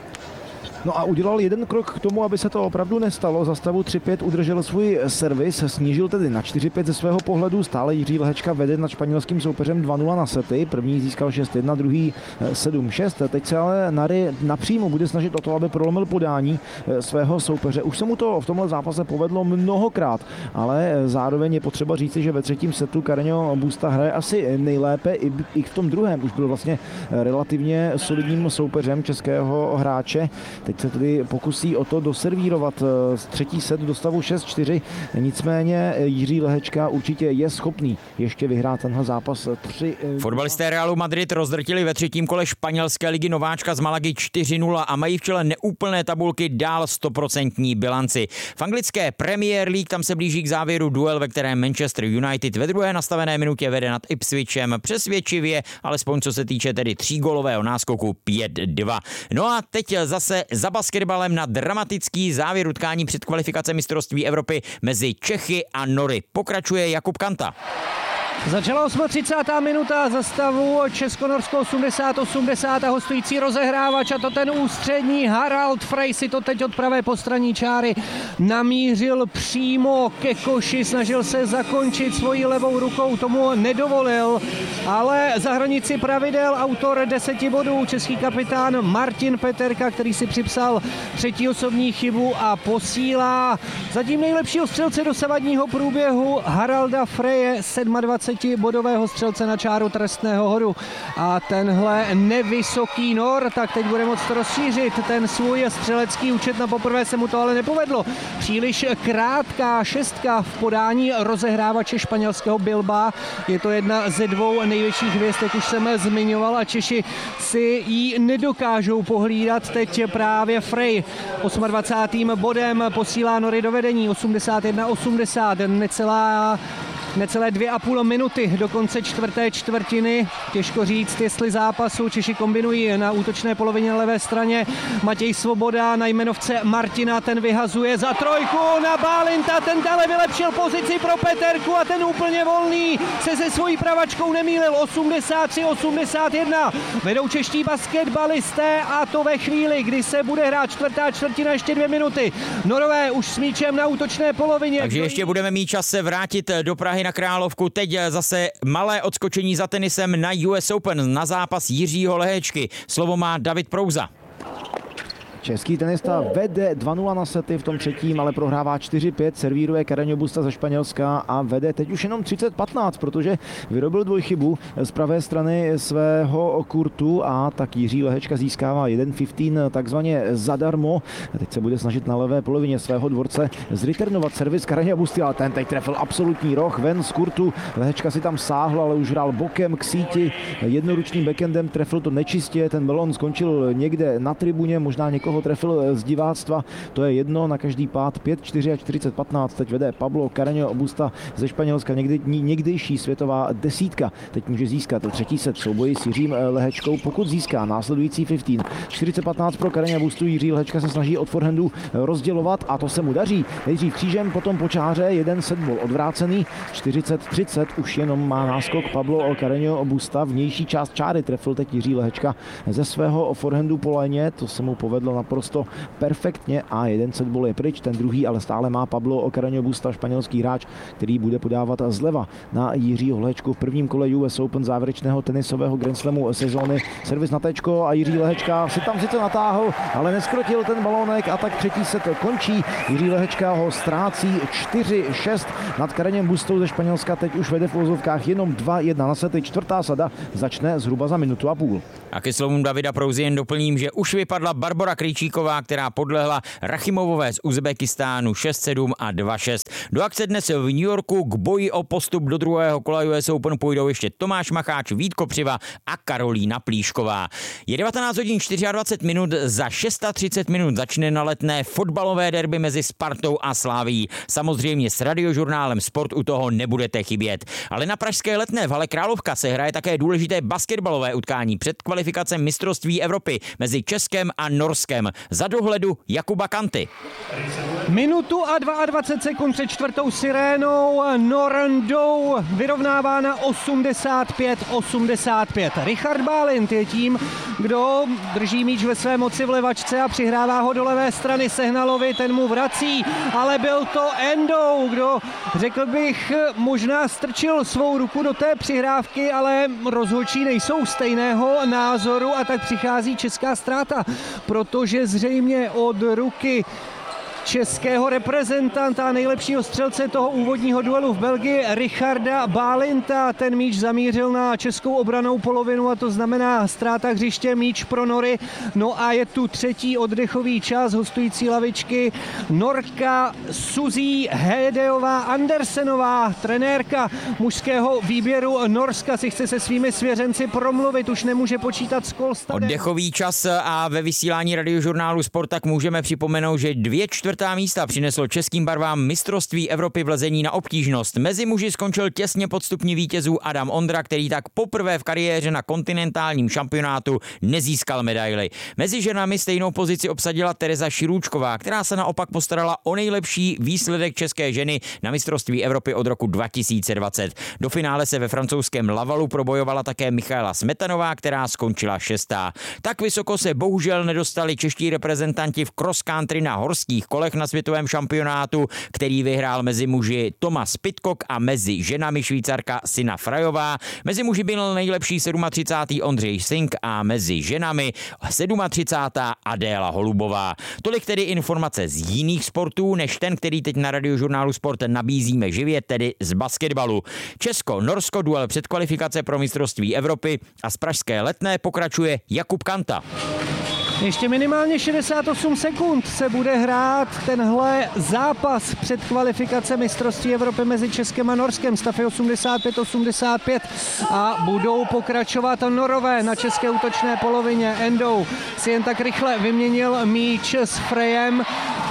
No a udělal jeden krok k tomu, aby se to opravdu nestalo. Za stavu tři pět udržel svůj servis, snížil tedy na čtyři pět ze svého pohledu. Stále Jiří Lehečka vede nad španělským soupeřem dva nula na sety. První získal šest jedna, druhý sedm šest. Teď se ale Nary napřímo bude snažit o to, aby prolomil podání svého soupeře. Už se mu to v tomhle zápase povedlo mnohokrát, ale zároveň je potřeba říci, že ve třetím setu Kareňo Busta hraje asi nejlépe. I v tom druhém už byl vlastně relativně solidním soupeřem českého hráče. Teď se tedy pokusí o to doservírovat třetí set do stavu šest čtyři, nicméně Jiří Lehečka určitě je schopný ještě vyhrát tenhle zápas tři. Fotbalisté Realu Madrid rozdrtili ve třetím kole španělské ligy nováčka z Malagy čtyři nula a mají v čele neúplné tabulky dál stoprocentní bilanci. V anglické Premier League tam se blíží k závěru duel, ve kterém Manchester United ve druhé nastavené minutě vede nad Ipswichem přesvědčivě, alespoň co se týče tedy třígolového náskoku pět dva. No a teď zase za basketbalem na dramatický závěr utkání před kvalifikace mistrovství Evropy mezi Čechy a Nory. Pokračuje Jakub Kanta. Začala třicátá osmá minuta za stavu Česko-Norsko osmdesát osmdesát a hostující rozehrávač, a to ten ústřední Harald Frey si to teď od pravé postranní čáry namířil přímo ke koši, snažil se zakončit svojí levou rukou, tomu nedovolil, ale za hranici pravidel autor deseti bodů, český kapitán Martin Peterka, který si připsal třetí osobní chybu a posílá zatím nejlepšího střelce dosavadního průběhu Haralda Freje, dvacet sedm bodového střelce na čáru trestného hodu. A tenhle nevysoký Nor tak teď bude moct rozšířit ten svůj střelecký účet. Na poprvé se mu to ale nepovedlo. Příliš krátká šestka v podání rozehrávače španělského Bilba. Je to jedna ze dvou největších hvězd, jak už jsem zmiňoval, a Češi si ji nedokážou pohlídat. Teď právě Frey dvacátým osmým bodem posílá Nory do vedení osmdesát jedna osmdesát. Necelá necelé dvě a půl minuty do konce čtvrté čtvrtiny. Těžko říct, jestli zápasu. Češi kombinují na útočné polovině na levé straně. Matěj Svoboda na jmenovce Martina, ten vyhazuje za trojku na Bálinta, ten dále vylepšil pozici pro Peterku a ten úplně volný se se svojí pravačkou nemýlil. osmdesát tři osmdesát jedna vedou čeští basketbalisté a to ve chvíli, kdy se bude hrát čtvrtá čtvrtina, ještě dvě minuty. Norové už s míčem na útočné polovině. Takže ještě budeme mít čas se vrátit do Prahy na Královku. Teď zase malé odskočení za tenisem na U S Open na zápas Jiřího Lehečky. Slovo má David Prouza. Český tenista vede dva nula na sety v tom třetím, ale prohrává čtyři pět, servíruje Carreño Busta ze Španělska a vede teď už jenom třicet patnáct, protože vyrobil dvojchybu z pravé strany svého kurtu a tak Jiří Lehečka získává jeden patnáct takzvaně zadarmo. A teď se bude snažit na levé polovině svého dvorce zreturnovat servis Carreño Busty, ale ten teď trefil absolutní roh ven z kurtu. Lehečka si tam sáhl, ale už hrál bokem k síti, jednoručním backendem trefil to nečistě, ten balón skončil někde na tribuně, možná někoho trefil z diváctva, to je jedno, na každý pád pět čtyřicet patnáct, teď vede Pablo Carreño Busta ze Španělska, někdy, někdejší světová desítka, teď může získat třetí set v souboji s Jiřím Lehečkou, pokud získá následující patnáct. čtyřicet patnáct pro Carreño Bustu, Jiří Lehečka se snaží od forehandu rozdělovat a to se mu daří. Nejdřív křížem, potom po čáře, jeden set byl odvrácený, čtyřicet třicet, už jenom má náskok Pablo Carreño Busta, vnější část čáry trefil teď Jiří Lehečka ze svého forehandu po léně, to se mu povedlo naprosto perfektně a jeden set bol je pryč, ten druhý ale stále má Pablo Carreño Busta, španělský hráč, který bude podávat zleva na Jiřího Lehečku v prvním kole U S Open závěrečného tenisového Grand Slamu sezóny. Servis na téčko a Jiří Lehečka si tam sice natáhl, ale neskrotil ten balónek a tak třetí set končí. Jiří Lehečka ho ztrácí čtyři šest nad Carreñem Bustou ze Španělska, teď už vede v uvozovkách jenom dva jedna na sety. Čtvrtá sada začne zhruba za minutu a půl. A ke slovům Davida Prouzy jen doplním, že už vypadla Barbora Krejčíková, která podlehla Rachimovové z Uzbekistánu šest sedm a dva šest. Do akce dnes v New Yorku k boji o postup do druhého kola U S Open půjdou ještě Tomáš Macháč, Vít Kopřiva a Karolína Plíšková. Je devatenáct hodin dvacet čtyři minut, za třicet šest minut začne na Letné fotbalové derby mezi Spartou a Slavií. Samozřejmě s Radiožurnálem Sport u toho nebudete chybět. Ale na pražské Letné v hale Královka se hraje také důležité basketbalové utkání před kvalifikace mistrovství Evropy mezi Českem a Norskem. Za dohledu Jakuba Kanty. Minutu a dvacet dva sekund před čtvrtou sirénou Norandou vyrovnává na osmdesát pět osmdesát pět. Richard Bálint je tím, kdo drží míč ve své moci v levačce a přihrává ho do levé strany Sehnalovi, ten mu vrací, ale byl to Endo, kdo, řekl bych, možná strčil svou ruku do té přihrávky, ale rozhodčí nejsou stejného názoru a tak přichází česká ztráta, protože zřejmě od ruky českého reprezentanta, nejlepšího střelce toho úvodního duelu v Belgii, Richarda Bálinta. Ten míč zamířil na českou obranou polovinu a to znamená ztráta hřiště, míč pro Nory. No a je tu třetí oddechový čas hostující lavičky. Norka Suzy Hedejová Andersenová, trenérka mužského výběru Norska, si chce se svými svěřenci promluvit, už nemůže počítat s Kolstadem. Oddechový čas a ve vysílání Radiožurnálu Sport tak můžeme připomenout, že dvě čtvrtá místa přineslo českým barvám mistrovství Evropy v lezení na obtížnost. Mezi muži skončil těsně pod stupni vítězů Adam Ondra, který tak poprvé v kariéře na kontinentálním šampionátu nezískal medaili. Mezi ženami stejnou pozici obsadila Tereza Širůčková, která se naopak postarala o nejlepší výsledek české ženy na mistrovství Evropy od roku dva tisíce dvacet. Do finále se ve francouzském Lavalu probojovala také Michaela Smetanová, která skončila šestá. Tak vysoko se bohužel nedostali čeští reprezentanti v cross country na horských kolech na světovém šampionátu, který vyhrál mezi muži Thomas Pitcock a mezi ženami Švýcarka Sina Frajová. Mezi muži byl nejlepší třicátý sedmý Ondřej Sink a mezi ženami třicátá sedmá Adéla Holubová. Tolik tedy informace z jiných sportů, než ten, který teď na Radiožurnálu Sport nabízíme živě, tedy z basketbalu. Česko-Norsko duel předkvalifikace pro mistrovství Evropy a z pražské Letné pokračuje Jakub Kanta. Ještě minimálně šedesát osm sekund se bude hrát tenhle zápas před kvalifikace mistrovství Evropy mezi Českem a Norskem. Stav je osmdesát pět osmdesát pět a budou pokračovat Norové na české útočné polovině. Endou si jen tak rychle vyměnil míč s Frejem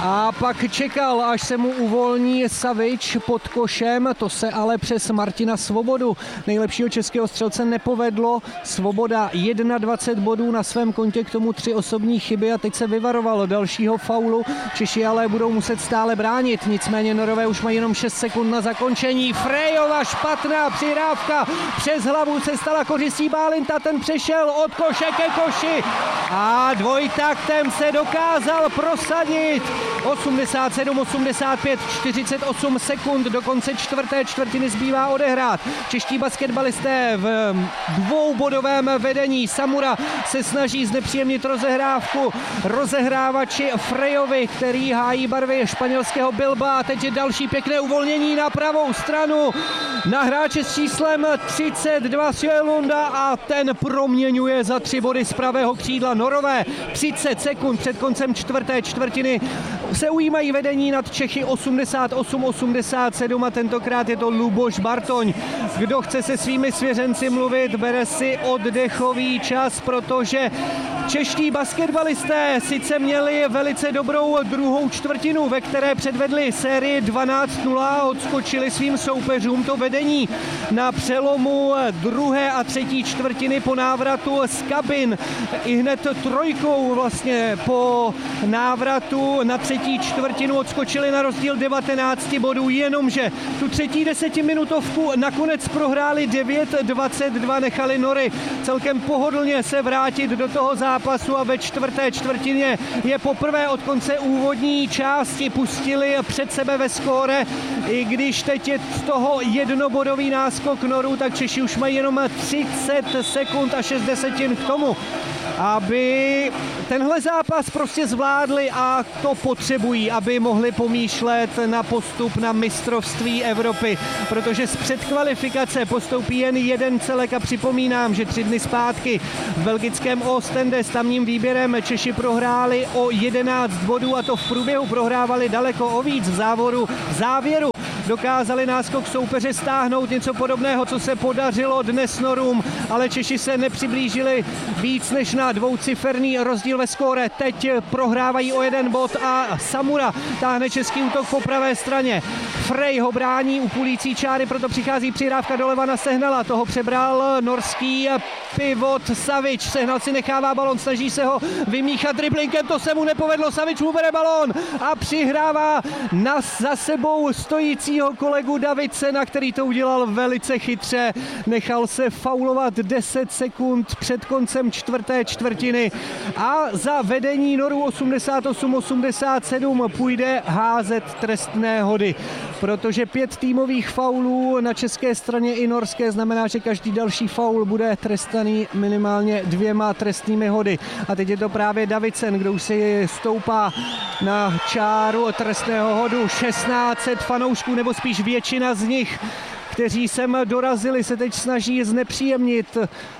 A pak čekal, až se mu uvolní Savič pod košem, to se ale přes Martina Svobodu, nejlepšího českého střelce, nepovedlo. Svoboda dvacet jedna bodů na svém kontě, k tomu tři osobní chyby a teď se vyvaroval dalšího faulu. Češi ale budou muset stále bránit, nicméně Norové už mají jenom šest sekund na zakončení. Frejova špatná přihrávka, přes hlavu se stala kořistí Bálinta, ten přešel od koše ke koši a dvojtaktem se dokázal prosadit. osmdesát sedm osmdesát pět, čtyřicet osm sekund do konce čtvrté čtvrtiny zbývá odehrát. Čeští basketbalisté v dvoubodovém vedení. Samura se snaží znepříjemnit rozehrávku rozehrávači Frejovi, který hájí barvy španělského Bilba. A teď je další pěkné uvolnění na pravou stranu na hráče s číslem třicet dva Sjölunda a ten proměňuje za tři body z pravého křídla. Norové třicet sekund před koncem čtvrté čtvrtiny se ujímají vedení nad Čechy osmdesát osm osmdesát sedm a tentokrát je to Luboš Bartoň. Kdo chce se svými svěřenci mluvit, bere si oddechový čas, protože čeští basketbalisté sice měli velice dobrou druhou čtvrtinu, ve které předvedli sérii dvanáct nula a odskočili svým soupeřům. To vedení na přelomu druhé a třetí čtvrtiny po návratu z kabin i hned trojkou vlastně po návratu na třetí čtvrtinu odskočili na rozdíl devatenáct bodů, jenomže tu třetí desetiminutovku nakonec prohráli devět dvacet dva, nechali Nory celkem pohodlně se vrátit do toho zápasu a ve čtvrté čtvrtině je poprvé od konce úvodní části pustili před sebe ve skóre. I když teď je z toho jednobodový náskok Norů, tak Češi už mají jenom třicet sekund a šest desetin k tomu, aby tenhle zápas prostě zvládli a to potřebují, aby mohli pomýšlet na postup na mistrovství Evropy, protože z předkvalifikace postoupí jen jeden celek a připomínám, že tři dny zpátky v belgickém Oostende s tamním výběrem Češi prohráli o jedenáct bodů a to v průběhu prohrávali daleko o víc. V závoru, v závěru dokázali náskok soupeře stáhnout, něco podobného, co se podařilo dnes Norům, ale Češi se nepřiblížili víc než na dvouciferný rozdíl ve skóre. Teď prohrávají o jeden bod a Samura táhne český útok po pravé straně. Frej ho brání u půlící čáry, proto přichází přihrávka doleva na Sehnala. Toho přebral norský pivot Savič. Sehnal si nechává balon, snaží se ho vymíchat driblinkem, to se mu nepovedlo. Savič mu bere balon a přihrává na za sebou stojícího kolegu Davidsena, který to udělal velice chytře. Nechal se faulovat deset sekund před koncem čtvrté čtvrtiny a za vedení Norů osmdesát osm osmdesát sedm půjde házet trestné hody, protože pět týmových faulů na české straně i norské znamená, že každý další faul bude trestaný minimálně dvěma trestnými hody. A teď je to právě Davidsen, kdo už si stoupá na čáru trestného hodu. šestnáct set fanoušků, nebo spíš většina z nich, kteří sem dorazili, se teď snaží znepříjemnit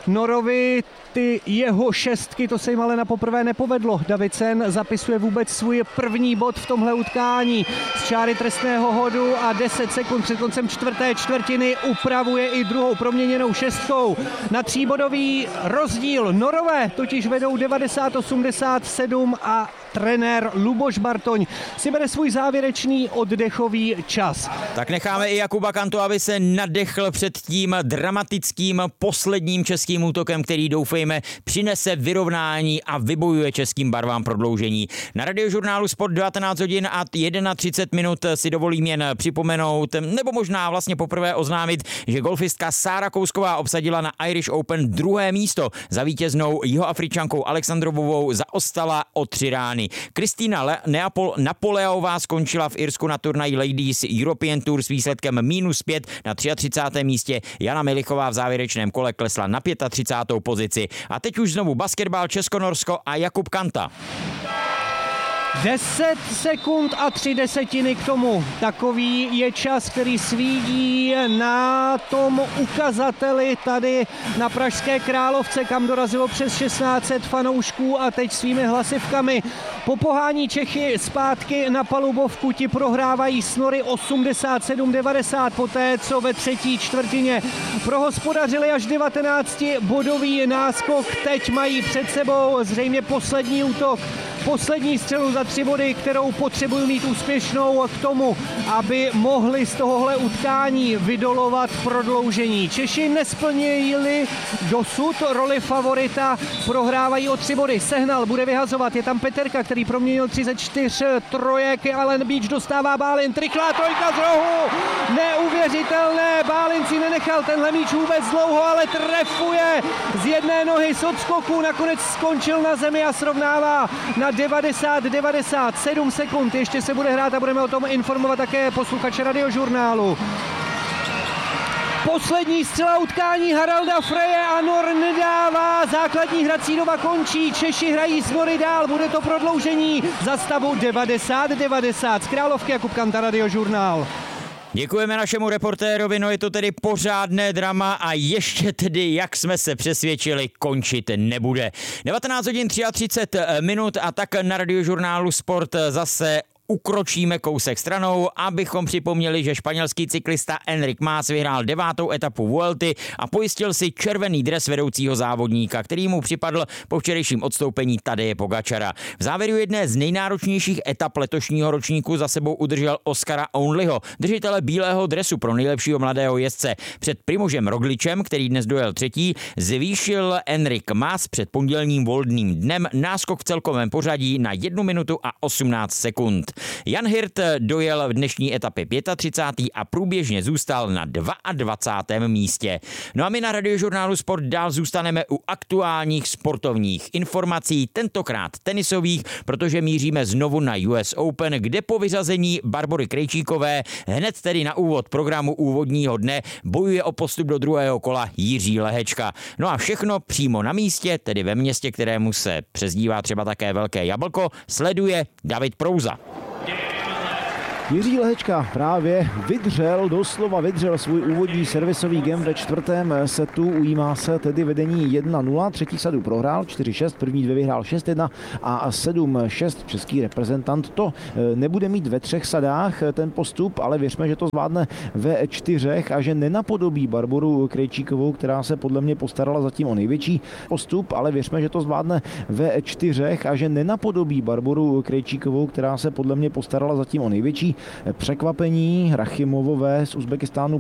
Norovi ty jeho šestky, to se jim ale na poprvé nepovedlo. Davidsen zapisuje vůbec svůj první bod v tomhle utkání z čáry trestného hodu a deset sekund před koncem čtvrté čtvrtiny upravuje i druhou proměněnou šestkou na tříbodový rozdíl. Norové totiž vedou devadesát osmdesát sedm a trenér Luboš Bartoň si bere svůj závěrečný oddechový čas. Tak necháme i Jakuba Kantu, aby se nadechl před tím dramatickým posledním českým útokem, který doufejme přinese vyrovnání a vybojuje českým barvám prodloužení. Na Radiožurnálu Sport devatenáct hodin a třicet jedna minut si dovolím jen připomenout, nebo možná vlastně poprvé oznámit, že golfistka Sára Kousková obsadila na Irish Open druhé místo. Za vítěznou Jihoafričankou Alexandrovovou zaostala o tři rány. Kristýna Le- Neapol- Napoleová skončila v Irsku na turnaji Ladies European Tour s výsledkem minus pět na třicátém třetím místě. Jana Milichová v závěrečném kole klesla na třicátou pátou pozici. A teď už znovu basketbal Česko-Norsko a Jakub Kanta. deset sekund a tři desetiny k tomu. Takový je čas, který svídí na tom ukazateli tady na Pražské Královce, kam dorazilo přes šestnáct set fanoušků a teď svými hlasivkami po pohání Čechy zpátky na palubovku. Ti prohrávají s Nory osmdesát sedm devadesát poté, co ve třetí čtvrtině prohospodařili až devatenáctibodový náskok. Teď mají před sebou zřejmě poslední útok poslední střelu za tři body, kterou potřebují mít úspěšnou k tomu, aby mohli z tohohle utkání vydolovat prodloužení. Češi nesplnili dosud roli favorita, prohrávají o tři body. Sehnal bude vyhazovat, je tam Peterka, který proměnil tři ze čtyř trojek, Allen Beach dostává Bálin, triklá trojka z rohu, neuvěřitelné, Bálin si nenechal tenhle míč vůbec dlouho, ale trefuje z jedné nohy z odskoku, nakonec skončil na zemi a srovnává na devadesát devadesát sedm sekund, ještě se bude hrát a budeme o tom informovat také posluchače Radiožurnálu. Poslední střela utkání Haralda Freje a Nor nedává, základní hrací doba končí, Češi hrají s Nory dál, bude to prodloužení za stavu devadesát devadesát. Z Královky Jakub Kanta, Radiožurnál. Děkujeme našemu reportérovi, no je to tedy pořádné drama a ještě tedy, jak jsme se přesvědčili, končit nebude. devatenáct hodin třicet tři minut a tak na Radiožurnálu Sport zase ukročíme kousek stranou, abychom připomněli, že španělský cyklista Enric Mas vyhrál devátou etapu Vuelty a pojistil si červený dres vedoucího závodníka, který mu připadl po včerejším odstoupení Tadeje Pogačara. V závěru jedné z nejnáročnějších etap letošního ročníku za sebou udržel Oscara Onlyho, držitele bílého dresu pro nejlepšího mladého jezdce. Před Primožem Rogličem, který dnes dojel třetí, zvýšil Enric Mas před pondělním volným dnem náskok v celkovém pořadí na jednu minutu a osmnáct sekund. Jan Hirt dojel v dnešní etapě třicátého pátého a průběžně zůstal na dvacátém druhém místě. No a my na Radiožurnálu Sport dál zůstaneme u aktuálních sportovních informací, tentokrát tenisových, protože míříme znovu na U S Open, kde po vyřazení Barbory Krejčíkové hned tedy na úvod programu úvodního dne bojuje o postup do druhého kola Jiří Lehečka. No a všechno přímo na místě, tedy ve městě, kterému se přezdívá třeba také Velké jablko, sleduje David Prouza. Jiří Lehečka právě vydřel, doslova vydřel svůj úvodní servisový game ve čtvrtém setu, ujímá se tedy vedení jedna nula, třetí sadu prohrál čtyři šest, první dvě vyhrál šest jedna a sedm šest. Český reprezentant to nebude mít ve třech sadách ten postup, ale věřme, že to zvládne ve čtyřech a že nenapodobí Barboru Krejčíkovou, která se podle mě postarala zatím o největší postup, ale věřme, že to zvládne ve čtyřech a že nenapodobí Barboru Krejčíkovou, která se podle mě postarala zatím o největší překvapení. Rachimovové z Uzbekistánu